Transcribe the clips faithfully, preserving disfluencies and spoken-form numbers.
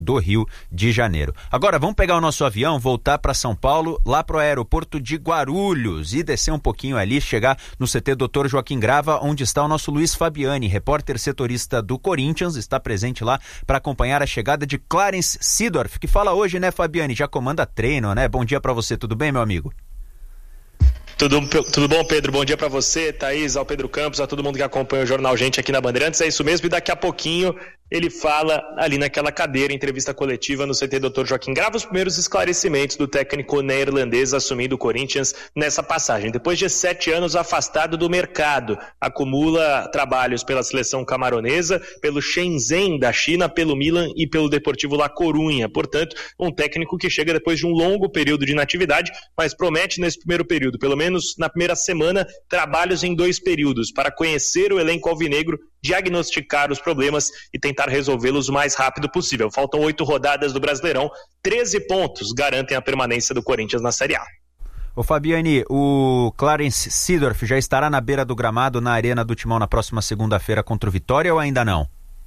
do Rio de Janeiro. Agora vamos pegar o nosso avião, voltar para São Paulo, lá para o aeroporto de Guarulhos e descer um pouquinho ali, chegar no C T doutor Joaquim Grava, onde está o nosso Luiz Fabiani, repórter setorista do Corinthians, está presente lá para acompanhar a chegada de Clarence Seedorf, que fala hoje, né, Fabiani? Já comanda treino, né? Bom dia para você, tudo bem, meu amigo? Tudo, tudo bom, Pedro? Bom dia para você, Thaís, ao Pedro Campos, a todo mundo que acompanha o Jornal Gente aqui na Bandeirantes. É isso mesmo, e daqui a pouquinho ele fala ali naquela cadeira, entrevista coletiva no C T doutor Joaquim Grava, os primeiros esclarecimentos do técnico neerlandês assumindo o Corinthians nessa passagem. Depois de sete anos afastado do mercado, acumula trabalhos pela seleção camaronesa, pelo Shenzhen da China, pelo Milan e pelo Deportivo La Coruña. Portanto, um técnico que chega depois de um longo período de inatividade, mas promete nesse primeiro período, pelo menos na primeira semana, trabalhos em dois períodos, para conhecer o elenco alvinegro, diagnosticar os problemas e tentar resolvê-los o mais rápido possível. Faltam oito rodadas do Brasileirão, treze pontos garantem a permanência do Corinthians na Série A. Ô Fabiani, o Clarence Seedorf já estará na beira do gramado na Arena do Timão na próxima segunda-feira contra o Vitória ou ainda não?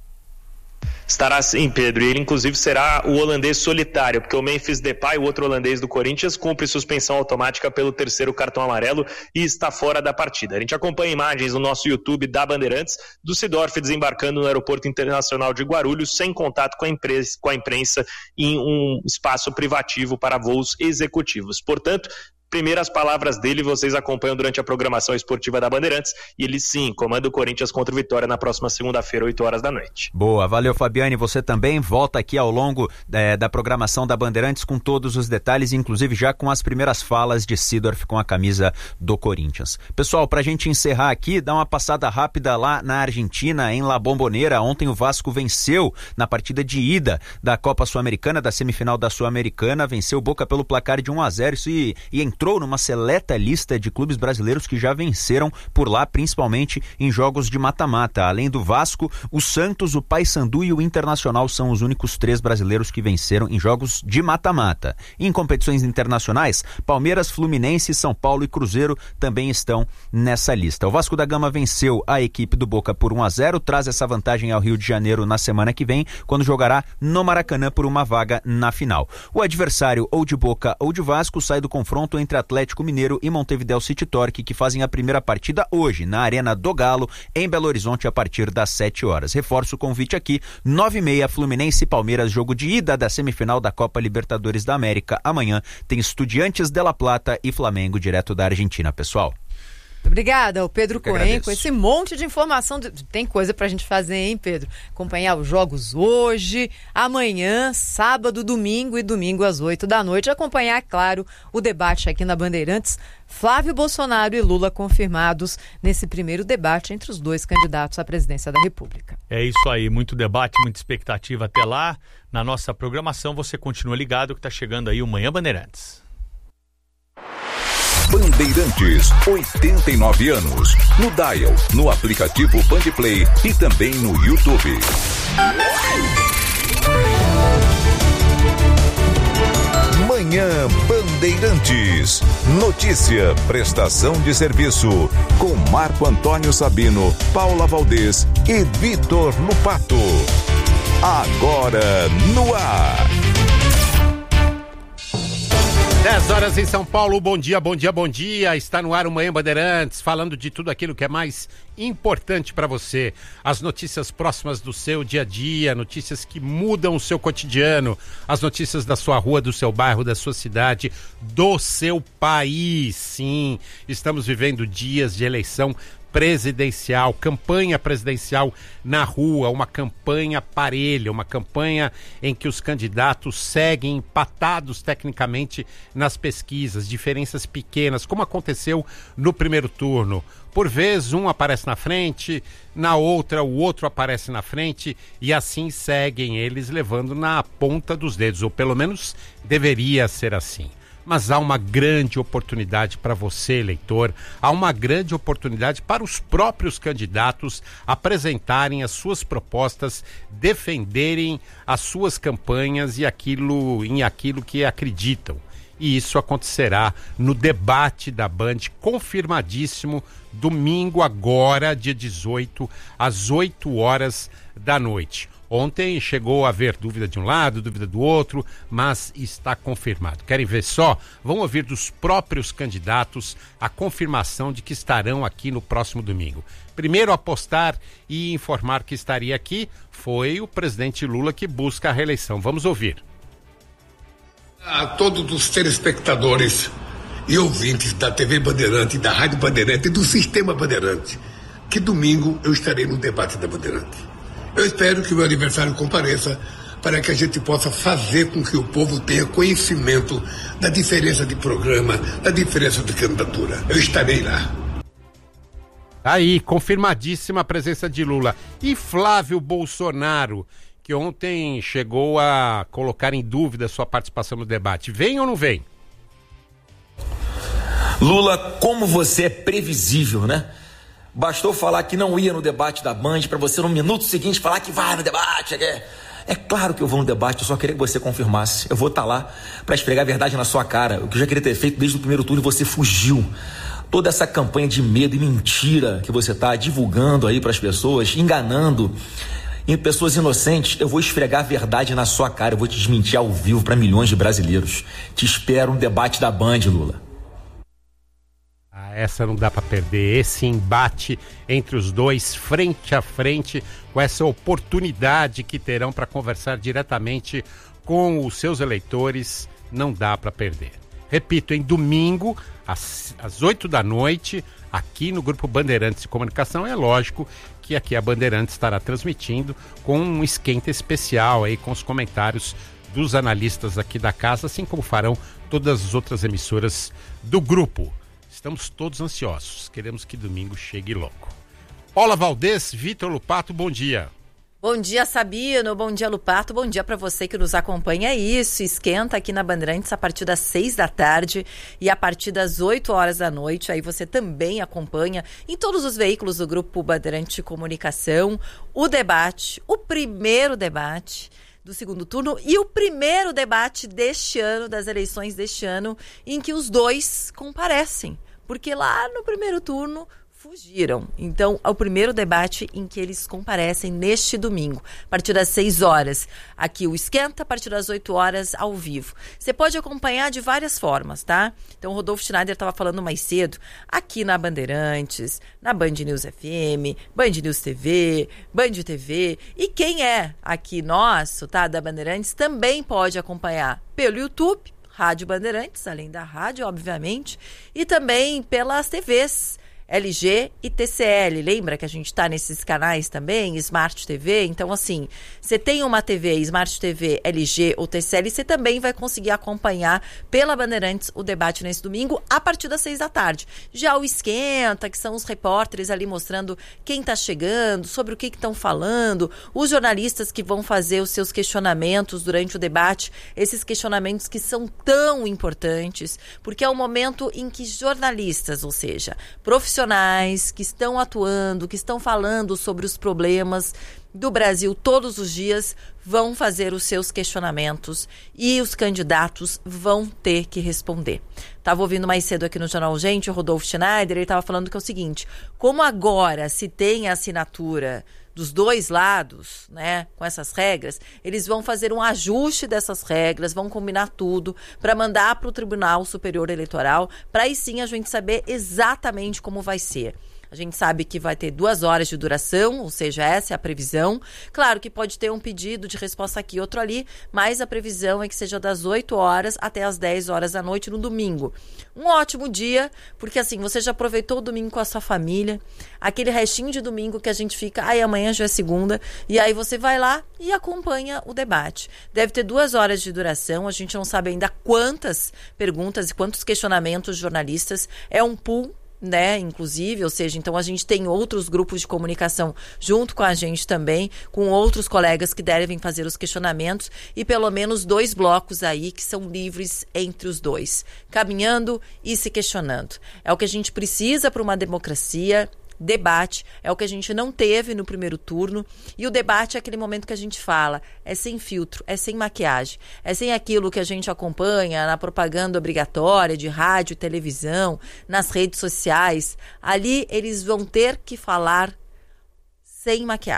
Estará sim, Pedro, e ele inclusive será o holandês solitário, porque o Memphis Depay, o outro holandês do Corinthians, cumpre suspensão automática pelo terceiro cartão amarelo e está fora da partida. A gente acompanha imagens no nosso YouTube da Bandeirantes do Seedorf desembarcando no Aeroporto Internacional de Guarulhos sem contato com a imprensa, com a imprensa em um espaço privativo para voos executivos. Portanto, primeiras palavras dele vocês acompanham durante a programação esportiva da Bandeirantes, e ele sim comanda o Corinthians contra o Vitória na próxima segunda-feira, oito horas da noite. Boa, valeu Fabiani, você também volta aqui ao longo é, da programação da Bandeirantes com todos os detalhes, inclusive já com as primeiras falas de Seedorf com a camisa do Corinthians. Pessoal, pra gente encerrar aqui, dá uma passada rápida lá na Argentina, em La Bombonera. Ontem o Vasco venceu na partida de ida da Copa Sul-Americana, da semifinal da Sul-Americana, venceu o Boca pelo placar de um a zero, isso e, e entrou numa seleta lista de clubes brasileiros que já venceram por lá, principalmente em jogos de mata-mata. Além do Vasco, o Santos, o Paysandu e o Internacional são os únicos três brasileiros que venceram em jogos de mata-mata. Em competições internacionais, Palmeiras, Fluminense, São Paulo e Cruzeiro também estão nessa lista. O Vasco da Gama venceu a equipe do Boca por um a zero, traz essa vantagem ao Rio de Janeiro na semana que vem, quando jogará no Maracanã por uma vaga na final. O adversário ou de Boca ou de Vasco sai do confronto entre Atlético Mineiro e Montevideo City Torque, que fazem a primeira partida hoje na Arena do Galo, em Belo Horizonte, a partir das sete horas. Reforço o convite aqui, nove e meia, Fluminense e Palmeiras, jogo de ida da semifinal da Copa Libertadores da América. Amanhã tem Estudiantes de La Plata e Flamengo, direto da Argentina, pessoal. Obrigada, o Pedro Cohen, com esse monte de informação. Tem coisa pra gente fazer, hein, Pedro? Acompanhar os jogos hoje, amanhã, sábado, domingo e domingo às oito da noite. Acompanhar, claro, o debate aqui na Bandeirantes. Flávio Bolsonaro e Lula confirmados nesse primeiro debate entre os dois candidatos à presidência da República. É isso aí, muito debate, muita expectativa até lá. Na nossa programação, você continua ligado que tá chegando aí o Manhã Bandeirantes. Bandeirantes, oitenta e nove anos. No Dial, no aplicativo Bandplay e também no YouTube. Manhã Bandeirantes. Notícia, prestação de serviço. Com Marco Antônio Sabino, Paula Valdez e Vitor Lupato. Agora no ar. dez horas em São Paulo, bom dia, bom dia, bom dia. Está no ar o Manhã Bandeirantes, falando de tudo aquilo que é mais importante para você. As notícias próximas do seu dia a dia, notícias que mudam o seu cotidiano, as notícias da sua rua, do seu bairro, da sua cidade, do seu país. Sim, estamos vivendo dias de eleição presidencial, campanha presidencial na rua, uma campanha parelha, uma campanha em que os candidatos seguem empatados tecnicamente nas pesquisas, diferenças pequenas, como aconteceu no primeiro turno. Por vezes um aparece na frente, na outra o outro aparece na frente e assim seguem eles levando na ponta dos dedos, ou pelo menos deveria ser assim. Mas há uma grande oportunidade para você, eleitor, há uma grande oportunidade para os próprios candidatos apresentarem as suas propostas, defenderem as suas campanhas e aquilo, em aquilo que acreditam. E isso acontecerá no debate da Band, confirmadíssimo, domingo agora, dia dezoito, às oito horas da noite. Ontem chegou a haver dúvida de um lado, dúvida do outro, mas está confirmado. Querem ver só? Vão ouvir dos próprios candidatos a confirmação de que estarão aqui no próximo domingo. Primeiro a postar e informar que estaria aqui foi o presidente Lula, que busca a reeleição. Vamos ouvir. A todos os telespectadores e ouvintes da T V Bandeirante, da Rádio Bandeirante e do Sistema Bandeirante, que domingo eu estarei no debate da Bandeirante. Eu espero que o meu aniversário compareça para que a gente possa fazer com que o povo tenha conhecimento da diferença de programa, da diferença de candidatura. Eu estarei lá. Aí, confirmadíssima a presença de Lula. E Flávio Bolsonaro, que ontem chegou a colocar em dúvida sua participação no debate. Vem ou não vem? Lula, como você é previsível, né? Bastou falar que não ia no debate da Band para você no minuto seguinte falar que vai no debate. É, é claro que eu vou no debate, eu só queria que você confirmasse. Eu vou estar lá para esfregar a verdade na sua cara. O que eu já queria ter feito desde o primeiro turno, você fugiu. Toda essa campanha de medo e mentira que você está divulgando aí para as pessoas, enganando em pessoas inocentes, eu vou esfregar a verdade na sua cara. Eu vou te desmentir ao vivo para milhões de brasileiros. Te espero no debate da Band, Lula. Essa não dá para perder, esse embate entre os dois, frente a frente, com essa oportunidade que terão para conversar diretamente com os seus eleitores, não dá para perder. Repito, em domingo, às, às oito da noite, aqui no Grupo Bandeirantes de Comunicação, é lógico que aqui a Bandeirantes estará transmitindo com um esquenta especial aí, com os comentários dos analistas aqui da casa, assim como farão todas as outras emissoras do grupo. Estamos todos ansiosos, queremos que domingo chegue logo. Paula Valdez, Vitor Lupato, bom dia. Bom dia, Sabino, bom dia, Lupato, bom dia para você que nos acompanha. É isso, esquenta aqui na Bandeirantes a partir das seis da tarde e a partir das oito horas da noite. Aí você também acompanha em todos os veículos do Grupo Bandeirantes de Comunicação o debate, o primeiro debate do segundo turno e o primeiro debate deste ano, das eleições deste ano, em que os dois comparecem. Porque lá no primeiro turno fugiram. Então, é o primeiro debate em que eles comparecem neste domingo, a partir das seis horas. Aqui o Esquenta, a partir das oito horas, ao vivo. Você pode acompanhar de várias formas, tá? Então, o Rodolfo Schneider estava falando mais cedo, aqui na Bandeirantes, na Band News F M, Band News T V, Band T V. E quem é aqui nosso, tá, da Bandeirantes, também pode acompanhar pelo YouTube, Rádio Bandeirantes, além da rádio, obviamente, e também pelas T Vs, L G e T C L. Lembra que a gente está nesses canais também, Smart T V? Então, assim, você tem uma T V, Smart T V, L G ou T C L, você também vai conseguir acompanhar pela Bandeirantes o debate nesse domingo, a partir das seis da tarde. Já o Esquenta, que são os repórteres ali mostrando quem está chegando, sobre o que estão falando, os jornalistas que vão fazer os seus questionamentos durante o debate, esses questionamentos que são tão importantes, porque é o momento em que jornalistas, ou seja, profissionais, profissionais que estão atuando, que estão falando sobre os problemas do Brasil todos os dias, vão fazer os seus questionamentos e os candidatos vão ter que responder. Estava ouvindo mais cedo aqui no Jornal Gente, o Rodolfo Schneider, ele estava falando que é o seguinte, como agora se tem a assinatura dos dois lados, né, com essas regras, eles vão fazer um ajuste dessas regras, vão combinar tudo para mandar para o Tribunal Superior Eleitoral, para aí sim a gente saber exatamente como vai ser. A gente sabe que vai ter duas horas de duração, ou seja, essa é a previsão. Claro que pode ter um pedido de resposta aqui, outro ali, mas a previsão é que seja das oito horas até as dez horas da noite no domingo. Um ótimo dia, porque assim, você já aproveitou o domingo com a sua família, aquele restinho de domingo que a gente fica, ai, amanhã já é segunda, e aí você vai lá e acompanha o debate. Deve ter duas horas de duração, a gente não sabe ainda quantas perguntas e quantos questionamentos jornalistas, é um pool, né, inclusive, ou seja, então a gente tem outros grupos de comunicação junto com a gente também, com outros colegas que devem fazer os questionamentos e pelo menos dois blocos aí que são livres entre os dois, caminhando e se questionando. É o que a gente precisa para uma democracia. Debate é o que a gente não teve no primeiro turno, e o debate é aquele momento que a gente fala, é sem filtro, é sem maquiagem, é sem aquilo que a gente acompanha na propaganda obrigatória de rádio e televisão, nas redes sociais. Ali eles vão ter que falar sem maquiagem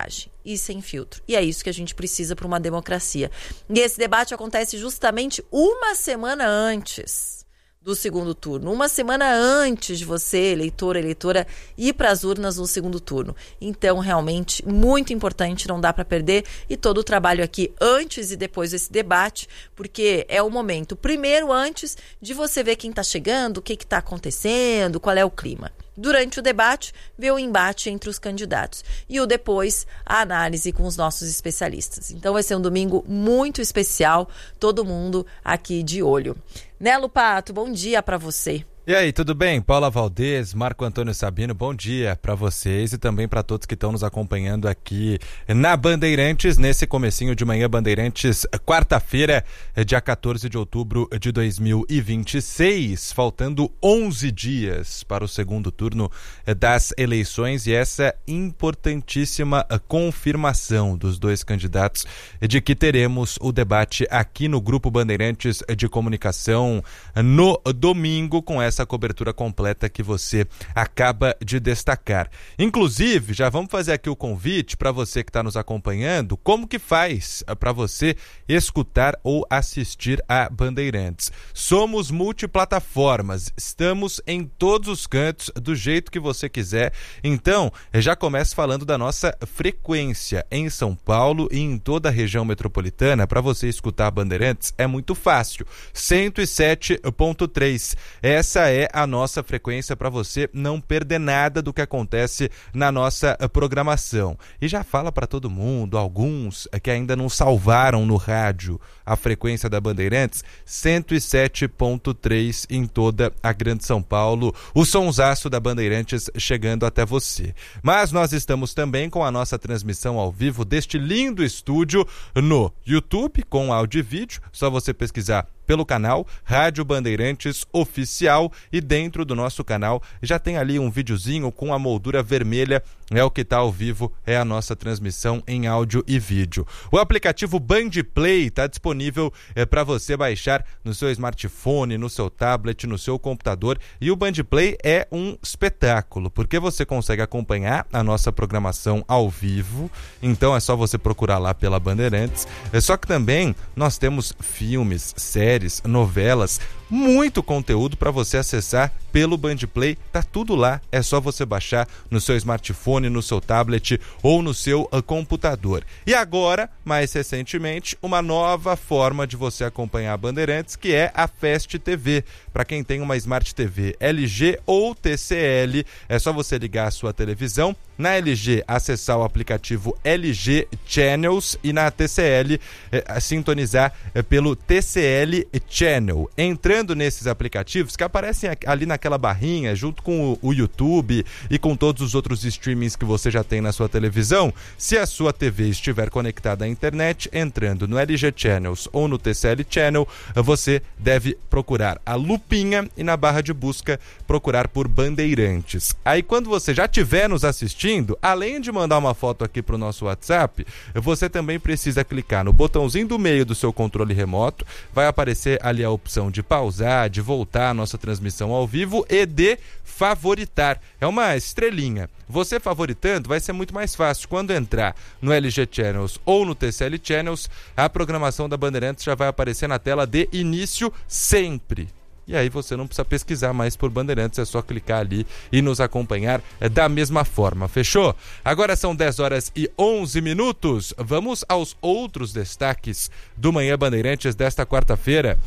e sem filtro. E é isso que a gente precisa para uma democracia. E esse debate acontece justamente uma semana antes do segundo turno, uma semana antes de você, eleitor, eleitora, ir para as urnas no segundo turno. Então, realmente, muito importante, não dá para perder, e todo o trabalho aqui antes e depois desse debate, porque é o momento, primeiro, antes de você ver quem está chegando, o que está acontecendo, qual é o clima. Durante o debate, vê o embate entre os candidatos. E o depois, a análise com os nossos especialistas. Então vai ser um domingo muito especial, todo mundo aqui de olho. Nelo Pato, bom dia para você. E aí, tudo bem? Paula Valdez, Marco Antônio Sabino, bom dia para vocês e também para todos que estão nos acompanhando aqui na Bandeirantes, nesse comecinho de manhã Bandeirantes, quarta-feira, dia quatorze de outubro de dois mil e vinte e seis, faltando onze dias para o segundo turno das eleições e essa importantíssima confirmação dos dois candidatos de que teremos o debate aqui no Grupo Bandeirantes de Comunicação no domingo com essa essa cobertura completa que você acaba de destacar. Inclusive, já vamos fazer aqui o convite para você que está nos acompanhando, como que faz para você escutar ou assistir a Bandeirantes. Somos multiplataformas, estamos em todos os cantos, do jeito que você quiser. Então, já começo falando da nossa frequência em São Paulo e em toda a região metropolitana. Para você escutar a Bandeirantes é muito fácil, cento e sete ponto três. Essa é a nossa frequência para você não perder nada do que acontece na nossa programação. E já fala para todo mundo, alguns que ainda não salvaram no rádio a frequência da Bandeirantes, cento e sete ponto três em toda a Grande São Paulo, o sonsaço da Bandeirantes chegando até você. Mas nós estamos também com a nossa transmissão ao vivo deste lindo estúdio no YouTube, com áudio e vídeo, só você pesquisar pelo canal Rádio Bandeirantes Oficial e dentro do nosso canal já tem ali um videozinho com a moldura vermelha, é o que está ao vivo, é a nossa transmissão em áudio e vídeo. O aplicativo Band Play está disponível é, para você baixar no seu smartphone, no seu tablet, no seu computador, e o Band Play é um espetáculo, porque você consegue acompanhar a nossa programação ao vivo, então é só você procurar lá pela Bandeirantes, é só que também nós temos filmes, séries, novelas, muito conteúdo para você acessar pelo Band Play, tá tudo lá, é só você baixar no seu smartphone, no seu tablet ou no seu uh, computador. E agora, mais recentemente, uma nova forma de você acompanhar a Bandeirantes, que é a Fast T V. Para quem tem uma Smart T V L G ou T C L, é só você ligar a sua televisão, na L G acessar o aplicativo L G Channels e na T C L eh, sintonizar eh, pelo T C L Channel. Entrando nesses aplicativos que aparecem ali naquela barrinha junto com o, o YouTube e com todos os outros streamings que você já tem na sua televisão, se a sua T V estiver conectada à internet, entrando no L G Channels ou no T C L Channel, você deve procurar a lupinha e na barra de busca procurar por Bandeirantes. Aí quando você já estiver nos assistindo, além de mandar uma foto aqui para o nosso WhatsApp, você também precisa clicar no botãozinho do meio do seu controle remoto, vai aparecer ali a opção de pausar, de voltar a nossa transmissão ao vivo e de favoritar. É uma estrelinha. Você favoritando vai ser muito mais fácil. Quando entrar no L G Channels ou no T C L Channels, a programação da Bandeirantes já vai aparecer na tela de início sempre. E aí você não precisa pesquisar mais por Bandeirantes, é só clicar ali e nos acompanhar da mesma forma, fechou? Agora são dez horas e onze minutos, vamos aos outros destaques do Manhã Bandeirantes desta quarta-feira.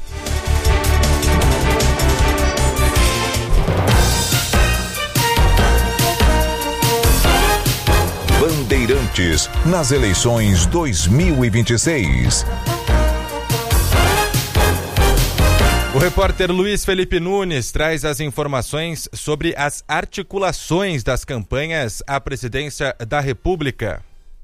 Bandeirantes nas eleições dois mil e vinte e seis. O repórter Luiz Felipe Nunes traz as informações sobre as articulações das campanhas à presidência da República.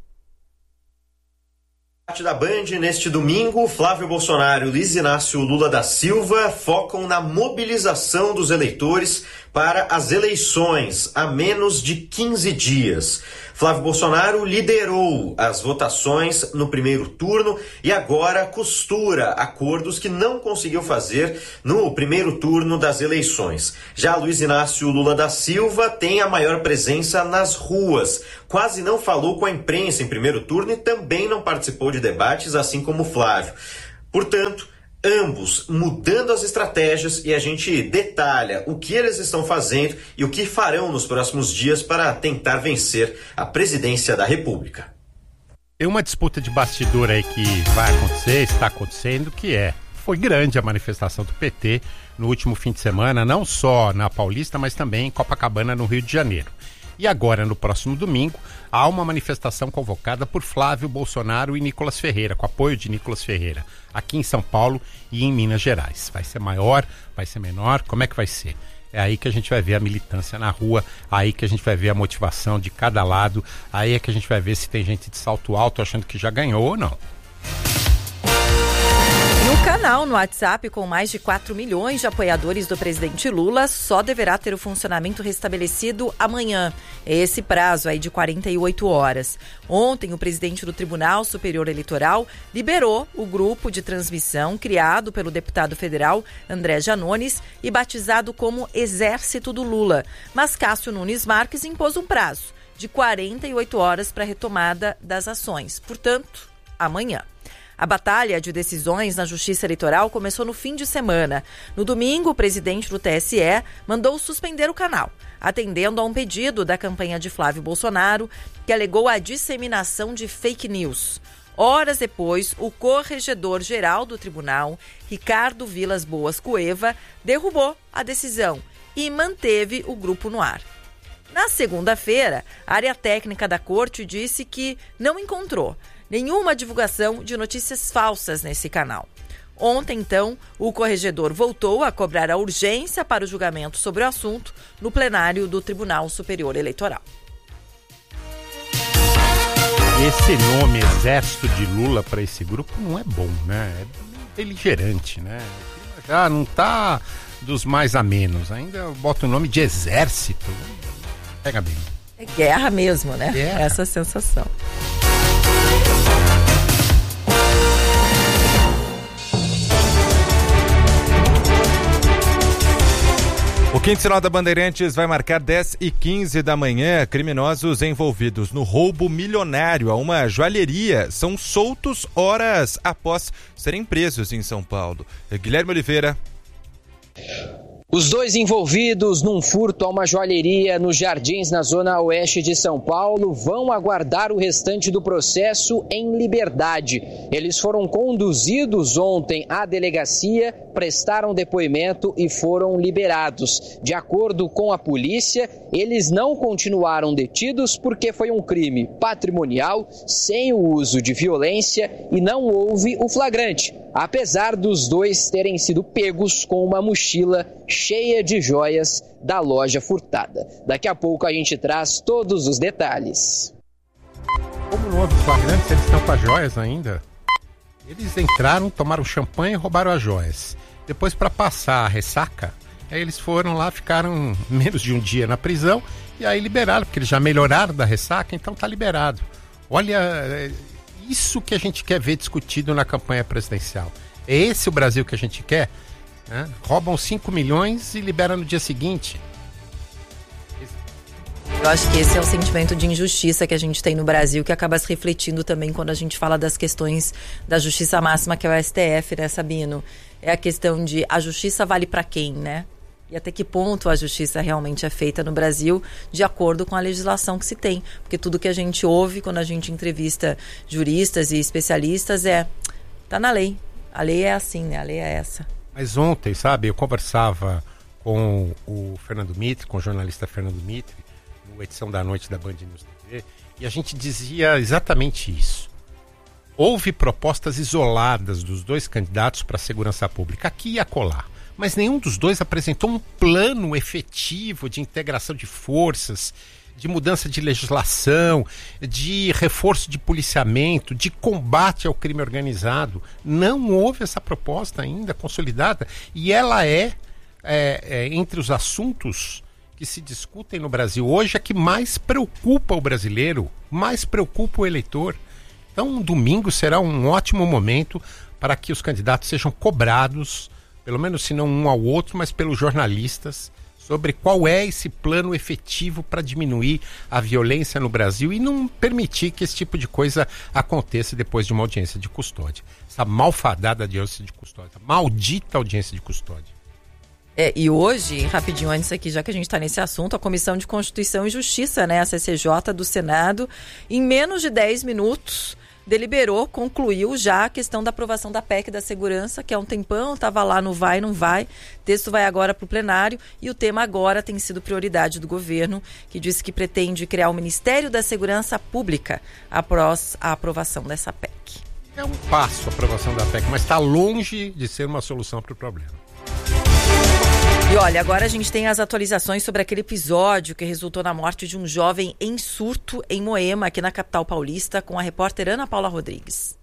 Da Band, neste domingo, Flávio Bolsonaro e Luiz Inácio Lula da Silva focam na mobilização dos eleitores para as eleições, a menos de quinze dias. Flávio Bolsonaro liderou as votações no primeiro turno e agora costura acordos que não conseguiu fazer no primeiro turno das eleições. Já Luiz Inácio Lula da Silva tem a maior presença nas ruas. Quase não falou com a imprensa em primeiro turno e também não participou de debates, assim como Flávio. Portanto, ambos mudando as estratégias, e a gente detalha o que eles estão fazendo e o que farão nos próximos dias para tentar vencer a presidência da República. Tem uma disputa de bastidor aí que vai acontecer, está acontecendo, que é, foi grande a manifestação do P T no último fim de semana, não só na Paulista, mas também em Copacabana, no Rio de Janeiro. E agora, no próximo domingo, há uma manifestação convocada por Flávio Bolsonaro e Nicolas Ferreira, com apoio de Nicolas Ferreira, aqui em São Paulo e em Minas Gerais. Vai ser maior, vai ser menor, como é que vai ser? É aí que a gente vai ver a militância na rua, aí que a gente vai ver a motivação de cada lado, aí é que a gente vai ver se tem gente de salto alto achando que já ganhou ou não. No canal no WhatsApp, com mais de quatro milhões de apoiadores do presidente Lula, só deverá ter o funcionamento restabelecido amanhã. Esse prazo aí de quarenta e oito horas. Ontem, o presidente do Tribunal Superior Eleitoral liberou o grupo de transmissão criado pelo deputado federal André Janones e batizado como Exército do Lula. Mas Cássio Nunes Marques impôs um prazo de quarenta e oito horas para a retomada das ações. Portanto, amanhã. A batalha de decisões na Justiça Eleitoral começou no fim de semana. No domingo, o presidente do T S E mandou suspender o canal, atendendo a um pedido da campanha de Flávio Bolsonaro, que alegou a disseminação de fake news. Horas depois, o corregedor-geral do tribunal, Ricardo Vilas Boas Cueva, derrubou a decisão e manteve o grupo no ar. Na segunda-feira, a área técnica da corte disse que não encontrou nenhuma divulgação de notícias falsas nesse canal. Ontem, então, o corregedor voltou a cobrar a urgência para o julgamento sobre o assunto no plenário do Tribunal Superior Eleitoral. Esse nome, Exército de Lula, para esse grupo não é bom, né? É beligerante, né? Já não tá dos mais a menos. Ainda bota o nome de Exército. Pega bem. É guerra mesmo, né? Guerra. Essa sensação. O Quinto Sinal da Bandeirantes vai marcar dez e quinze da manhã. Criminosos envolvidos no roubo milionário a uma joalheria são soltos horas após serem presos em São Paulo. Guilherme Oliveira. Os dois envolvidos num furto a uma joalheria nos Jardins, na zona oeste de São Paulo, vão aguardar o restante do processo em liberdade. Eles foram conduzidos ontem à delegacia, prestaram depoimento e foram liberados. De acordo com a polícia, eles não continuaram detidos porque foi um crime patrimonial, sem o uso de violência, e não houve o flagrante, apesar dos dois terem sido pegos com uma mochila cheia de joias da loja furtada. Daqui a pouco a gente traz todos os detalhes. Como não houve flagrante, eles estão com as joias ainda? Eles entraram, tomaram champanhe e roubaram as joias. Depois, para passar a ressaca, aí eles foram lá, ficaram menos de um dia na prisão e aí liberaram, porque eles já melhoraram da ressaca, então tá liberado. Olha, isso que a gente quer ver discutido na campanha presidencial. É esse o Brasil que a gente quer? Né? Roubam cinco milhões e liberam no dia seguinte. Eu acho que esse é o sentimento de injustiça que a gente tem no Brasil, que acaba se refletindo também quando a gente fala das questões da justiça máxima, que é o S T F, né, Sabino? É a questão de a justiça vale para quem, né? E até que ponto a justiça realmente é feita no Brasil de acordo com a legislação que se tem. Porque tudo que a gente ouve quando a gente entrevista juristas e especialistas é, tá na lei. A lei é assim, né? A lei é essa. Mas ontem, sabe, eu conversava com o Fernando Mitre, com o jornalista Fernando Mitre, na edição da noite da Band News T V, e a gente dizia exatamente isso. Houve propostas isoladas dos dois candidatos para a segurança pública, aqui e acolá, mas nenhum dos dois apresentou um plano efetivo de integração de forças, de mudança de legislação, de reforço de policiamento, de combate ao crime organizado. Não houve essa proposta ainda consolidada, e ela é, é, é entre os assuntos que se discutem no Brasil hoje é que mais preocupa o brasileiro, mais preocupa o eleitor. Então, um domingo será um ótimo momento para que os candidatos sejam cobrados, pelo menos se não um ao outro, mas pelos jornalistas, sobre qual é esse plano efetivo para diminuir a violência no Brasil e não permitir que esse tipo de coisa aconteça depois de uma audiência de custódia. Essa malfadada audiência de custódia, maldita audiência de custódia. É, e hoje, rapidinho antes aqui, já que a gente está nesse assunto, a Comissão de Constituição e Justiça, né, a C C J do Senado, em menos de dez minutos, deliberou, concluiu já a questão da aprovação da P E C da segurança, que há um tempão estava lá no vai, não vai. O texto vai agora para o plenário e o tema agora tem sido prioridade do governo, que disse que pretende criar o Ministério da Segurança Pública após a aprovação dessa P E C. É um passo a aprovação da P E C, mas está longe de ser uma solução para o problema. E olha, agora a gente tem as atualizações sobre aquele episódio que resultou na morte de um jovem em surto em Moema, aqui na capital paulista, com a repórter Ana Paula Rodrigues.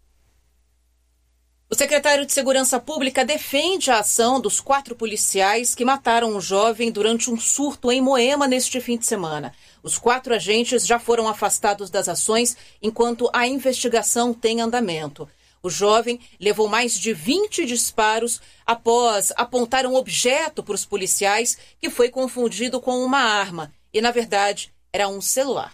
O secretário de Segurança Pública defende a ação dos quatro policiais que mataram um jovem durante um surto em Moema neste fim de semana. Os quatro agentes já foram afastados das ações enquanto a investigação tem andamento. O jovem levou mais de vinte disparos após apontar um objeto para os policiais que foi confundido com uma arma e, na verdade, era um celular.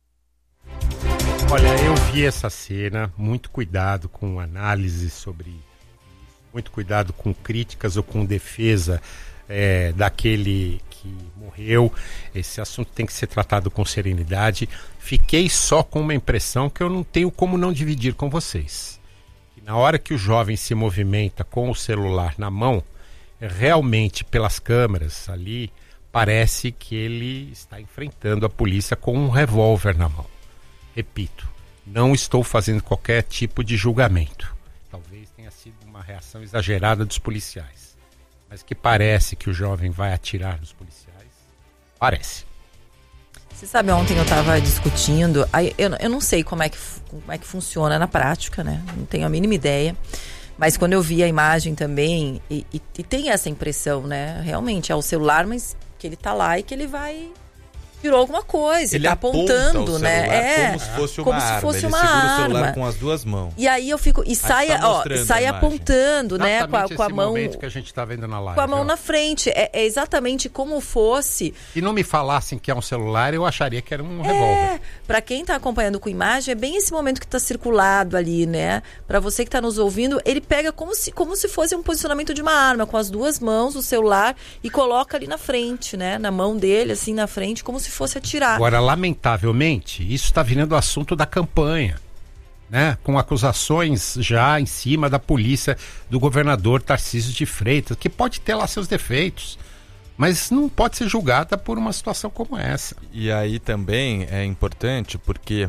Olha, eu vi essa cena, muito cuidado com análise sobre isso, muito cuidado com críticas ou com defesa é, daquele que morreu. Esse assunto tem que ser tratado com serenidade. Fiquei só com uma impressão que eu não tenho como não dividir com vocês. Na hora que o jovem se movimenta com o celular na mão, realmente pelas câmeras ali, parece que ele está enfrentando a polícia com um revólver na mão. Repito, não estou fazendo qualquer tipo de julgamento. Talvez tenha sido uma reação exagerada dos policiais. Mas que parece que o jovem vai atirar nos policiais, parece. Você sabe, ontem eu estava discutindo, aí eu, eu não sei como é, que, como é que funciona na prática, né? Não tenho a mínima ideia. Mas quando eu vi a imagem também, e, e, e tem essa impressão, né? Realmente é o celular, mas que ele tá lá e que ele vai... Tirou alguma coisa, ele tá apontando, né? É, como se fosse uma como arma. Se fosse ele uma segura arma. o celular com as duas mãos. E aí eu fico e sai, tá ó, sai apontando, né, com a, com a mão que a gente tá vendo na live, com a mão ó. na frente. É, é exatamente como fosse. Se não me falassem que é um celular, eu acharia que era um revólver. É, para quem tá acompanhando com imagem, é bem esse momento que tá circulado ali, né? Para você que tá nos ouvindo, ele pega como se como se fosse um posicionamento de uma arma, com as duas mãos, o celular, e coloca ali na frente, né? Na mão dele, assim, na frente, como se fosse atirar. Agora, lamentavelmente, isso está virando assunto da campanha, né? Com acusações já em cima da polícia do governador Tarcísio de Freitas, que pode ter lá seus defeitos, mas não pode ser julgada por uma situação como essa. E aí também é importante porque...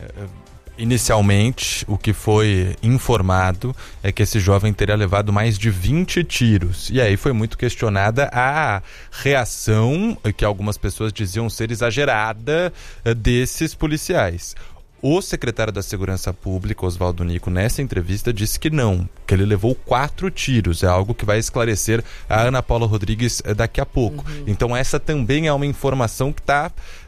Inicialmente, o que foi informado é que esse jovem teria levado mais de vinte tiros. E aí foi muito questionada a reação, que algumas pessoas diziam ser exagerada, desses policiais. O secretário da Segurança Pública, Oswaldo Nico, nessa entrevista disse que não, que ele levou quatro tiros. É algo que vai esclarecer a Ana Paula Rodrigues daqui a pouco. Uhum. Então essa também é uma informação que está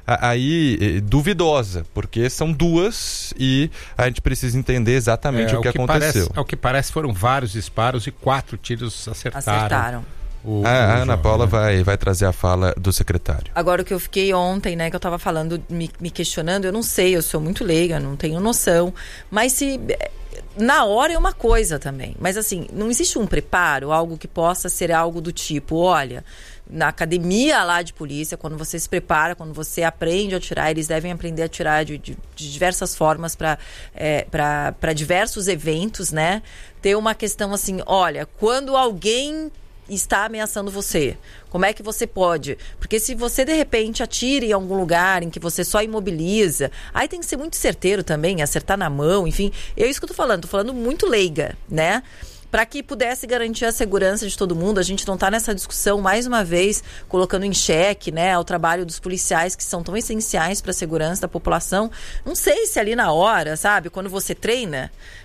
aí duvidosa, porque são duas e a gente precisa entender exatamente é, o que, o que aconteceu. Parece, ao que parece foram vários disparos e quatro tiros acertaram. Acertaram. O, a, a Ana Paula vai, vai trazer a fala do secretário. Agora, o que eu fiquei ontem, né, que eu tava falando, me, me questionando, eu não sei, eu sou muito leiga, não tenho noção, mas se... Na hora é uma coisa também, mas assim, não existe um preparo, algo que possa ser algo do tipo, olha, na academia lá de polícia, quando você se prepara, quando você aprende a atirar, eles devem aprender a atirar de, de, de diversas formas para é, para diversos eventos, né? Ter uma questão assim, olha, quando alguém está ameaçando você, como é que você pode? Porque se você de repente atira em algum lugar em que você só imobiliza, aí tem que ser muito certeiro também, acertar na mão, enfim, é isso que eu tô falando, tô falando muito leiga, né? Para que pudesse garantir a segurança de todo mundo, a gente não está nessa discussão, mais uma vez, colocando em xeque, né, o trabalho dos policiais que são tão essenciais para a segurança da população. Não sei se ali na hora, sabe, quando você treina,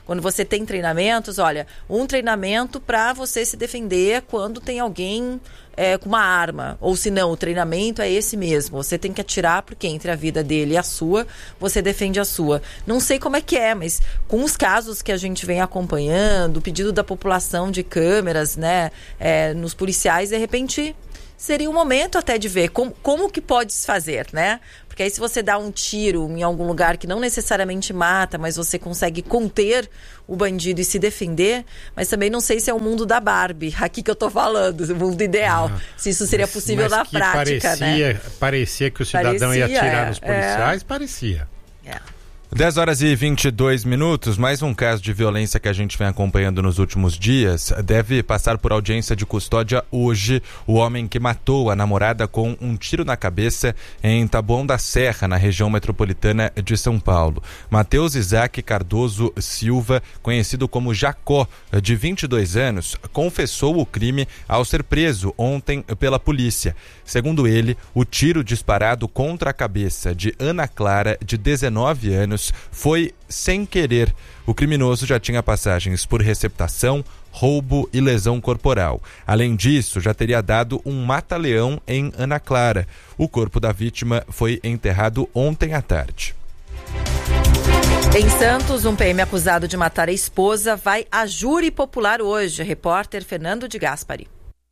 Quando você tem treinamentos, olha, um treinamento para você se defender quando tem alguém é, com uma arma. Ou se não, o treinamento é esse mesmo. Você tem que atirar porque entre a vida dele e a sua, você defende a sua. Não sei como é que é, mas com os casos que a gente vem acompanhando, o pedido da população de câmeras, né, é, nos policiais, de repente seria um momento até de ver como, como que pode se fazer, né? Porque aí se você dá um tiro em algum lugar que não necessariamente mata, mas você consegue conter o bandido e se defender, mas também não sei se é o mundo da Barbie, aqui que eu tô falando, o mundo ideal, ah, se isso seria possível mas na que prática, parecia, né? Parecia que o cidadão parecia, ia atirar é, nos policiais, é. parecia. É. dez horas e vinte e dois minutos, mais um caso de violência que a gente vem acompanhando nos últimos dias. Deve passar por audiência de custódia hoje o homem que matou a namorada com um tiro na cabeça em Taboão da Serra, na região metropolitana de São Paulo. Matheus Isaac Cardoso Silva, conhecido como Jacó, de vinte e dois anos, confessou o crime ao ser preso ontem pela polícia. Segundo ele, o tiro disparado contra a cabeça de Ana Clara, de dezenove anos, foi sem querer. O criminoso já tinha passagens por receptação, roubo e lesão corporal. Além disso, já teria dado um mata-leão em Ana Clara. O corpo da vítima foi enterrado ontem à tarde. Em Santos, um P M acusado de matar a esposa vai a júri popular hoje. Repórter Fernando de Gaspari.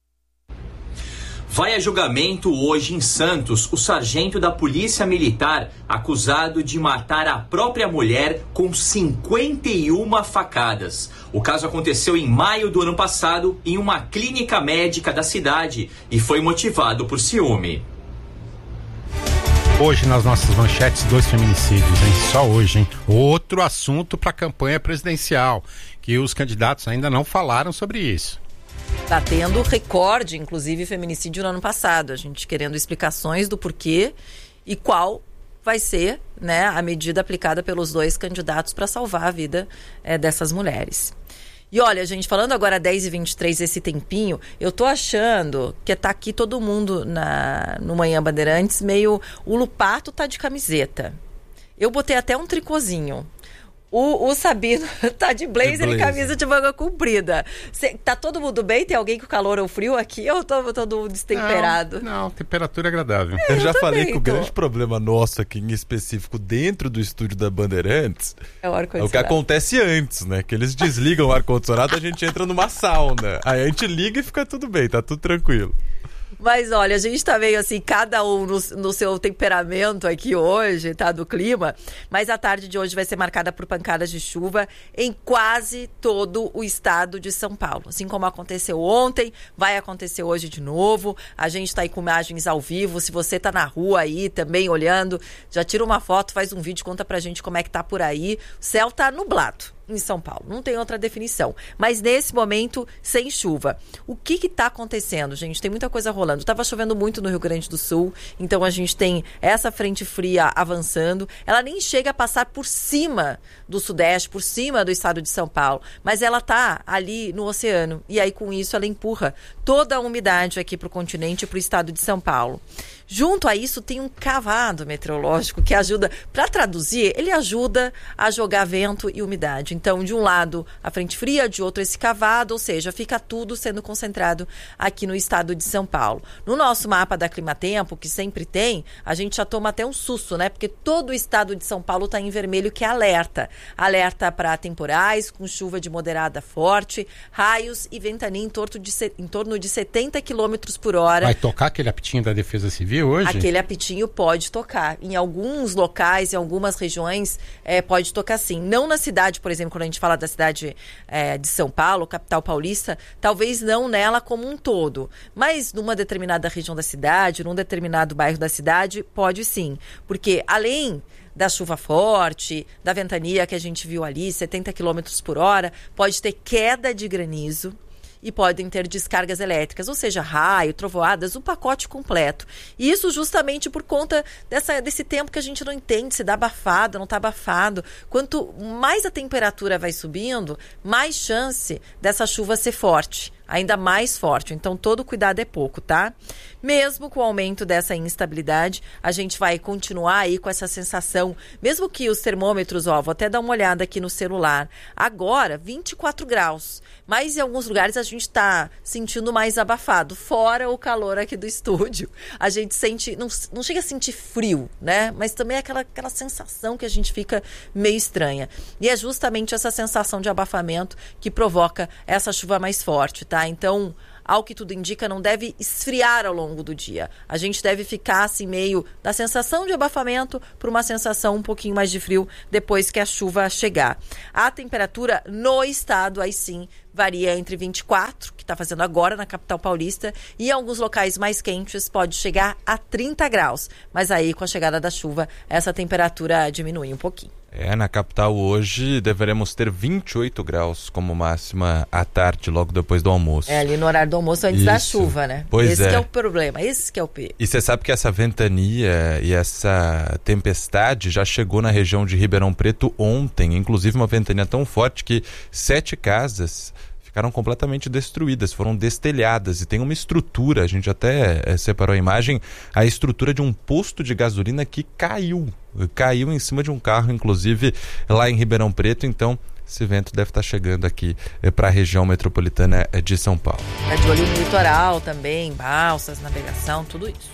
Vai a julgamento hoje em Santos o sargento da Polícia Militar acusado de matar a própria mulher com cinquenta e uma facadas. O caso aconteceu em maio do ano passado em uma clínica médica da cidade e foi motivado por ciúme. Hoje nas nossas manchetes, dois feminicídios, hein? Só hoje, hein? Outro assunto para a campanha presidencial, que os candidatos ainda não falaram sobre isso. Está tendo recorde, inclusive, feminicídio no ano passado. A gente querendo explicações do porquê e qual vai ser, né, a medida aplicada pelos dois candidatos para salvar a vida é, dessas mulheres. E olha, gente, falando agora dez e vinte e três, esse tempinho, eu tô achando que tá aqui todo mundo na, no Manhã Bandeirantes meio... O Lupato tá de camiseta. Eu botei até um tricôzinho. O, o Sabino tá de blazer, de blazer e camisa de manga comprida. Cê, tá todo mundo bem? Tem alguém com calor ou frio aqui? Ou tô todo destemperado? Não, não, temperatura agradável. É, eu já eu falei que o grande problema nosso aqui, em específico, dentro do estúdio da Bandeirantes, é o, é o que acontece antes, né? Que eles desligam o ar-condicionado, a gente entra numa sauna. Aí a gente liga e fica tudo bem, tá tudo tranquilo. Mas olha, a gente tá meio assim, cada um no, no seu temperamento aqui hoje, tá, do clima. Mas a tarde de hoje vai ser marcada por pancadas de chuva em quase todo o estado de São Paulo. Assim como aconteceu ontem, vai acontecer hoje de novo. A gente tá aí com imagens ao vivo. Se você tá na rua aí também olhando, já tira uma foto, faz um vídeo, conta pra gente como é que tá por aí. O céu tá nublado em São Paulo, não tem outra definição, mas nesse momento sem chuva. O que que tá acontecendo, gente? Tem muita coisa rolando. Tava chovendo muito no Rio Grande do Sul, então a gente tem essa frente fria avançando. Ela nem chega a passar por cima do Sudeste, por cima do estado de São Paulo, mas ela tá ali no oceano, e aí com isso ela empurra toda a umidade aqui pro continente e pro estado de São Paulo. Junto a isso tem um cavado meteorológico que ajuda, para traduzir, ele ajuda a jogar vento e umidade. Então, de um lado a frente fria, de outro esse cavado, ou seja, fica tudo sendo concentrado aqui no estado de São Paulo. No nosso mapa da Climatempo, que sempre tem, a gente já toma até um susto, né? Porque todo o estado de São Paulo está em vermelho, que é alerta. Alerta para temporais, com chuva de moderada a forte, raios e ventania em torno de, em torno de setenta quilômetros por hora. Vai tocar aquele apitinho da Defesa Civil hoje? Aquele apitinho pode tocar. Em alguns locais, em algumas regiões, é, pode tocar sim. Não na cidade, por exemplo, quando a gente fala da cidade é, de São Paulo, capital paulista, talvez não nela como um todo. Mas numa determinada região da cidade, num determinado bairro da cidade, pode sim. Porque além da chuva forte, da ventania que a gente viu ali, setenta quilômetros por hora, pode ter queda de granizo e podem ter descargas elétricas, ou seja, raio, trovoadas, um pacote completo. E isso justamente por conta dessa, desse tempo que a gente não entende se dá abafado, não está abafado. Quanto mais a temperatura vai subindo, mais chance dessa chuva ser forte. ainda mais forte. Então, todo cuidado é pouco, tá? Mesmo com o aumento dessa instabilidade, a gente vai continuar aí com essa sensação, mesmo que os termômetros, ó, vou até dar uma olhada aqui no celular, agora vinte e quatro graus, mas em alguns lugares a gente está sentindo mais abafado, fora o calor aqui do estúdio. A gente sente, não, não chega a sentir frio, né? Mas também é aquela, aquela sensação que a gente fica meio estranha. E é justamente essa sensação de abafamento que provoca essa chuva mais forte, tá? Então, ao que tudo indica, não deve esfriar ao longo do dia. A gente deve ficar assim meio da sensação de abafamento para uma sensação um pouquinho mais de frio depois que a chuva chegar. A temperatura no estado, aí sim, varia entre vinte e quatro, que está fazendo agora na capital paulista, e em alguns locais mais quentes pode chegar a trinta graus. Mas aí, com a chegada da chuva, essa temperatura diminui um pouquinho. É, na capital hoje deveremos ter vinte e oito graus como máxima à tarde, logo depois do almoço. É, ali no horário do almoço antes Isso. da chuva, né? Pois esse é. que é o problema, esse que é o perigo. E você sabe que essa ventania e essa tempestade já chegou na região de Ribeirão Preto ontem, inclusive uma ventania tão forte que sete casas ficaram completamente destruídas, foram destelhadas, e tem uma estrutura, a gente até é, separou a imagem, a estrutura de um posto de gasolina que caiu, caiu em cima de um carro, inclusive lá em Ribeirão Preto. Então esse vento deve estar chegando aqui é, para a região metropolitana de São Paulo. É de olho no litoral também, balsas, navegação, tudo isso.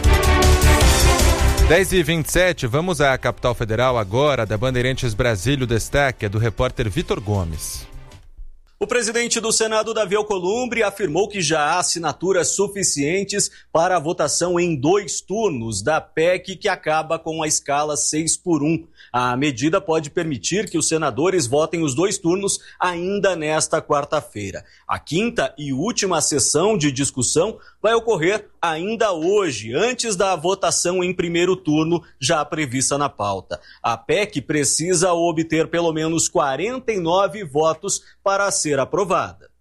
dez e vinte e sete, vamos à capital federal agora, da Bandeirantes Brasília. O destaque é do repórter Vitor Gomes. O presidente do Senado, Davi Alcolumbre, afirmou que já há assinaturas suficientes para a votação em dois turnos da P E C que acaba com a escala seis por um. A medida pode permitir que os senadores votem os dois turnos ainda nesta quarta-feira. A quinta e última sessão de discussão vai ocorrer ainda hoje, antes da votação em primeiro turno já prevista na pauta. A P E C precisa obter pelo menos quarenta e nove votos para ser aprovada.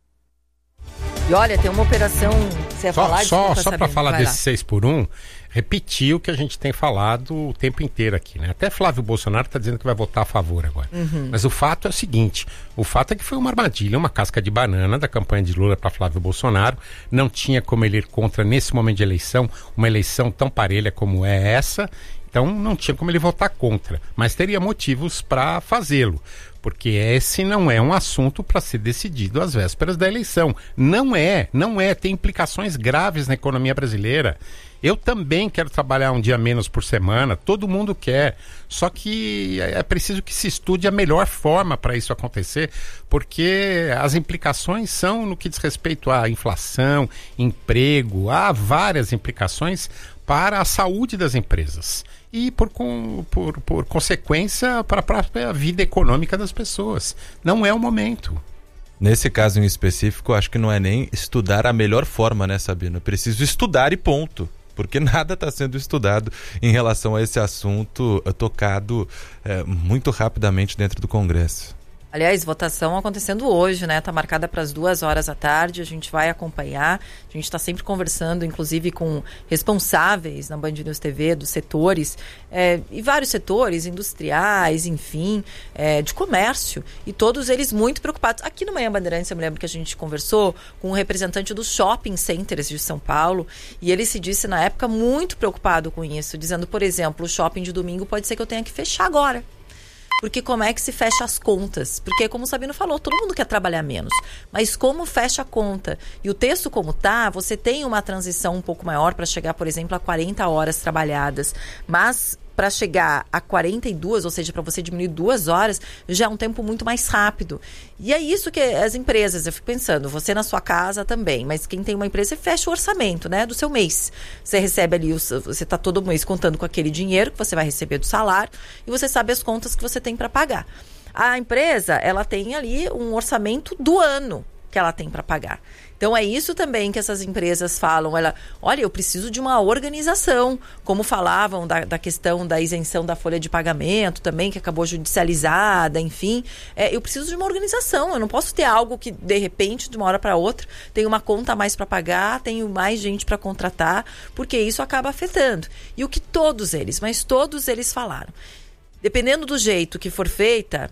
E olha, tem uma operação... Você ia só falar? só, Desculpa, só para falar Vai desse lá. seis por um, repetir o que a gente tem falado o tempo inteiro aqui, né? Até Flávio Bolsonaro está dizendo que vai votar a favor agora. Uhum. Mas o fato é o seguinte, o fato é que foi uma armadilha, uma casca de banana da campanha de Lula para Flávio Bolsonaro. Não tinha como ele ir contra, nesse momento de eleição, uma eleição tão parelha como é essa. Então não tinha como ele votar contra, mas teria motivos para fazê-lo, porque esse não é um assunto para ser decidido às vésperas da eleição. Não é, não é, tem implicações graves na economia brasileira. Eu também quero trabalhar um dia menos por semana, todo mundo quer, só que é preciso que se estude a melhor forma para isso acontecer, porque as implicações são no que diz respeito à inflação, emprego, há várias implicações para a saúde das empresas e, por, com, por, por consequência, para a própria vida econômica das pessoas. Não é o momento. Nesse caso em específico, acho que não é nem estudar a melhor forma, né, Sabino? Preciso estudar e ponto. Porque nada está sendo estudado em relação a esse assunto uh, tocado uh, muito rapidamente dentro do Congresso. Aliás, votação acontecendo hoje, né? Está marcada para as duas horas da tarde. A gente vai acompanhar. A gente está sempre conversando, inclusive, com responsáveis na Band News T V dos setores, é, e vários setores, industriais, enfim, é, de comércio. E todos eles muito preocupados. Aqui no Manhã Bandeirantes, eu me lembro que a gente conversou com um representante dos shopping centers de São Paulo, e ele se disse, na época, muito preocupado com isso, dizendo, por exemplo, o shopping de domingo pode ser que eu tenha que fechar agora. Porque como é que se fecha as contas? Porque, como o Sabino falou, todo mundo quer trabalhar menos. Mas como fecha a conta? E o texto como tá, você tem uma transição um pouco maior para chegar, por exemplo, a quarenta horas trabalhadas. Mas para chegar a quarenta e duas, ou seja, para você diminuir duas horas, já é um tempo muito mais rápido. E é isso que as empresas, eu fico pensando, você na sua casa também, mas quem tem uma empresa, você fecha o orçamento, né, do seu mês. Você recebe ali, você está todo mês contando com aquele dinheiro que você vai receber do salário e você sabe as contas que você tem para pagar. A empresa, ela tem ali um orçamento do ano que ela tem para pagar. Então é isso também que essas empresas falam. Ela, olha, eu preciso de uma organização, como falavam da, da questão da isenção da folha de pagamento também, que acabou judicializada, enfim. É, eu preciso de uma organização, eu não posso ter algo que, de repente, de uma hora para outra, tenho uma conta a mais para pagar, tenho mais gente para contratar, porque isso acaba afetando. E o que todos eles, mas todos eles falaram, dependendo do jeito que for feita,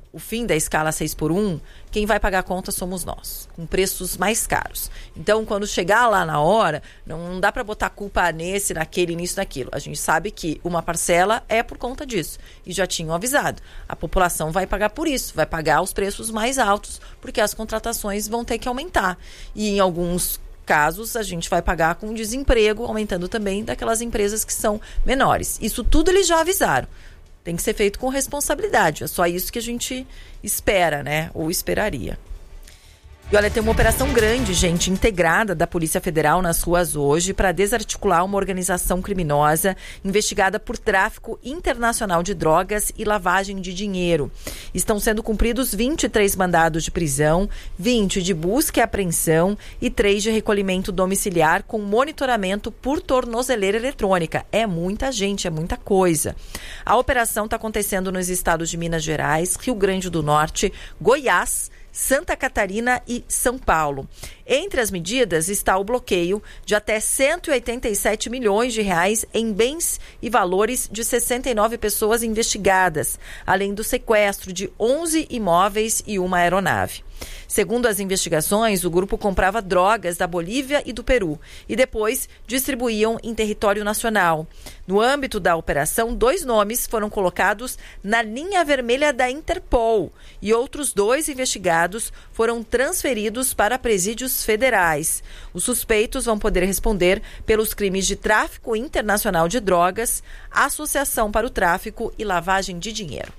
o fim da escala seis por um, quem vai pagar a conta somos nós, com preços mais caros. Então, quando chegar lá na hora, não dá para botar a culpa nesse, naquele, nisso, naquilo. A gente sabe que uma parcela é por conta disso. E já tinham avisado. A população vai pagar por isso, vai pagar os preços mais altos, porque as contratações vão ter que aumentar. E em alguns casos, a gente vai pagar com desemprego, aumentando também daquelas empresas que são menores. Isso tudo eles já avisaram. Tem que ser feito com responsabilidade. É só isso que a gente espera, né? Ou esperaria. E olha, tem uma operação grande, gente, integrada da Polícia Federal nas ruas hoje para desarticular uma organização criminosa investigada por tráfico internacional de drogas e lavagem de dinheiro. Estão sendo cumpridos vinte e três mandados de prisão, vinte de busca e apreensão e três de recolhimento domiciliar com monitoramento por tornozeleira eletrônica. É muita gente, é muita coisa. A operação está acontecendo nos estados de Minas Gerais, Rio Grande do Norte, Goiás, Santa Catarina e São Paulo. Entre as medidas está o bloqueio de até cento e oitenta e sete milhões de reais em bens e valores de sessenta e nove pessoas investigadas, além do sequestro de onze imóveis e uma aeronave. Segundo as investigações, o grupo comprava drogas da Bolívia e do Peru e depois distribuíam em território nacional. No âmbito da operação, dois nomes foram colocados na linha vermelha da Interpol e outros dois investigados foram transferidos para presídios federais. Os suspeitos vão poder responder pelos crimes de tráfico internacional de drogas, associação para o tráfico e lavagem de dinheiro.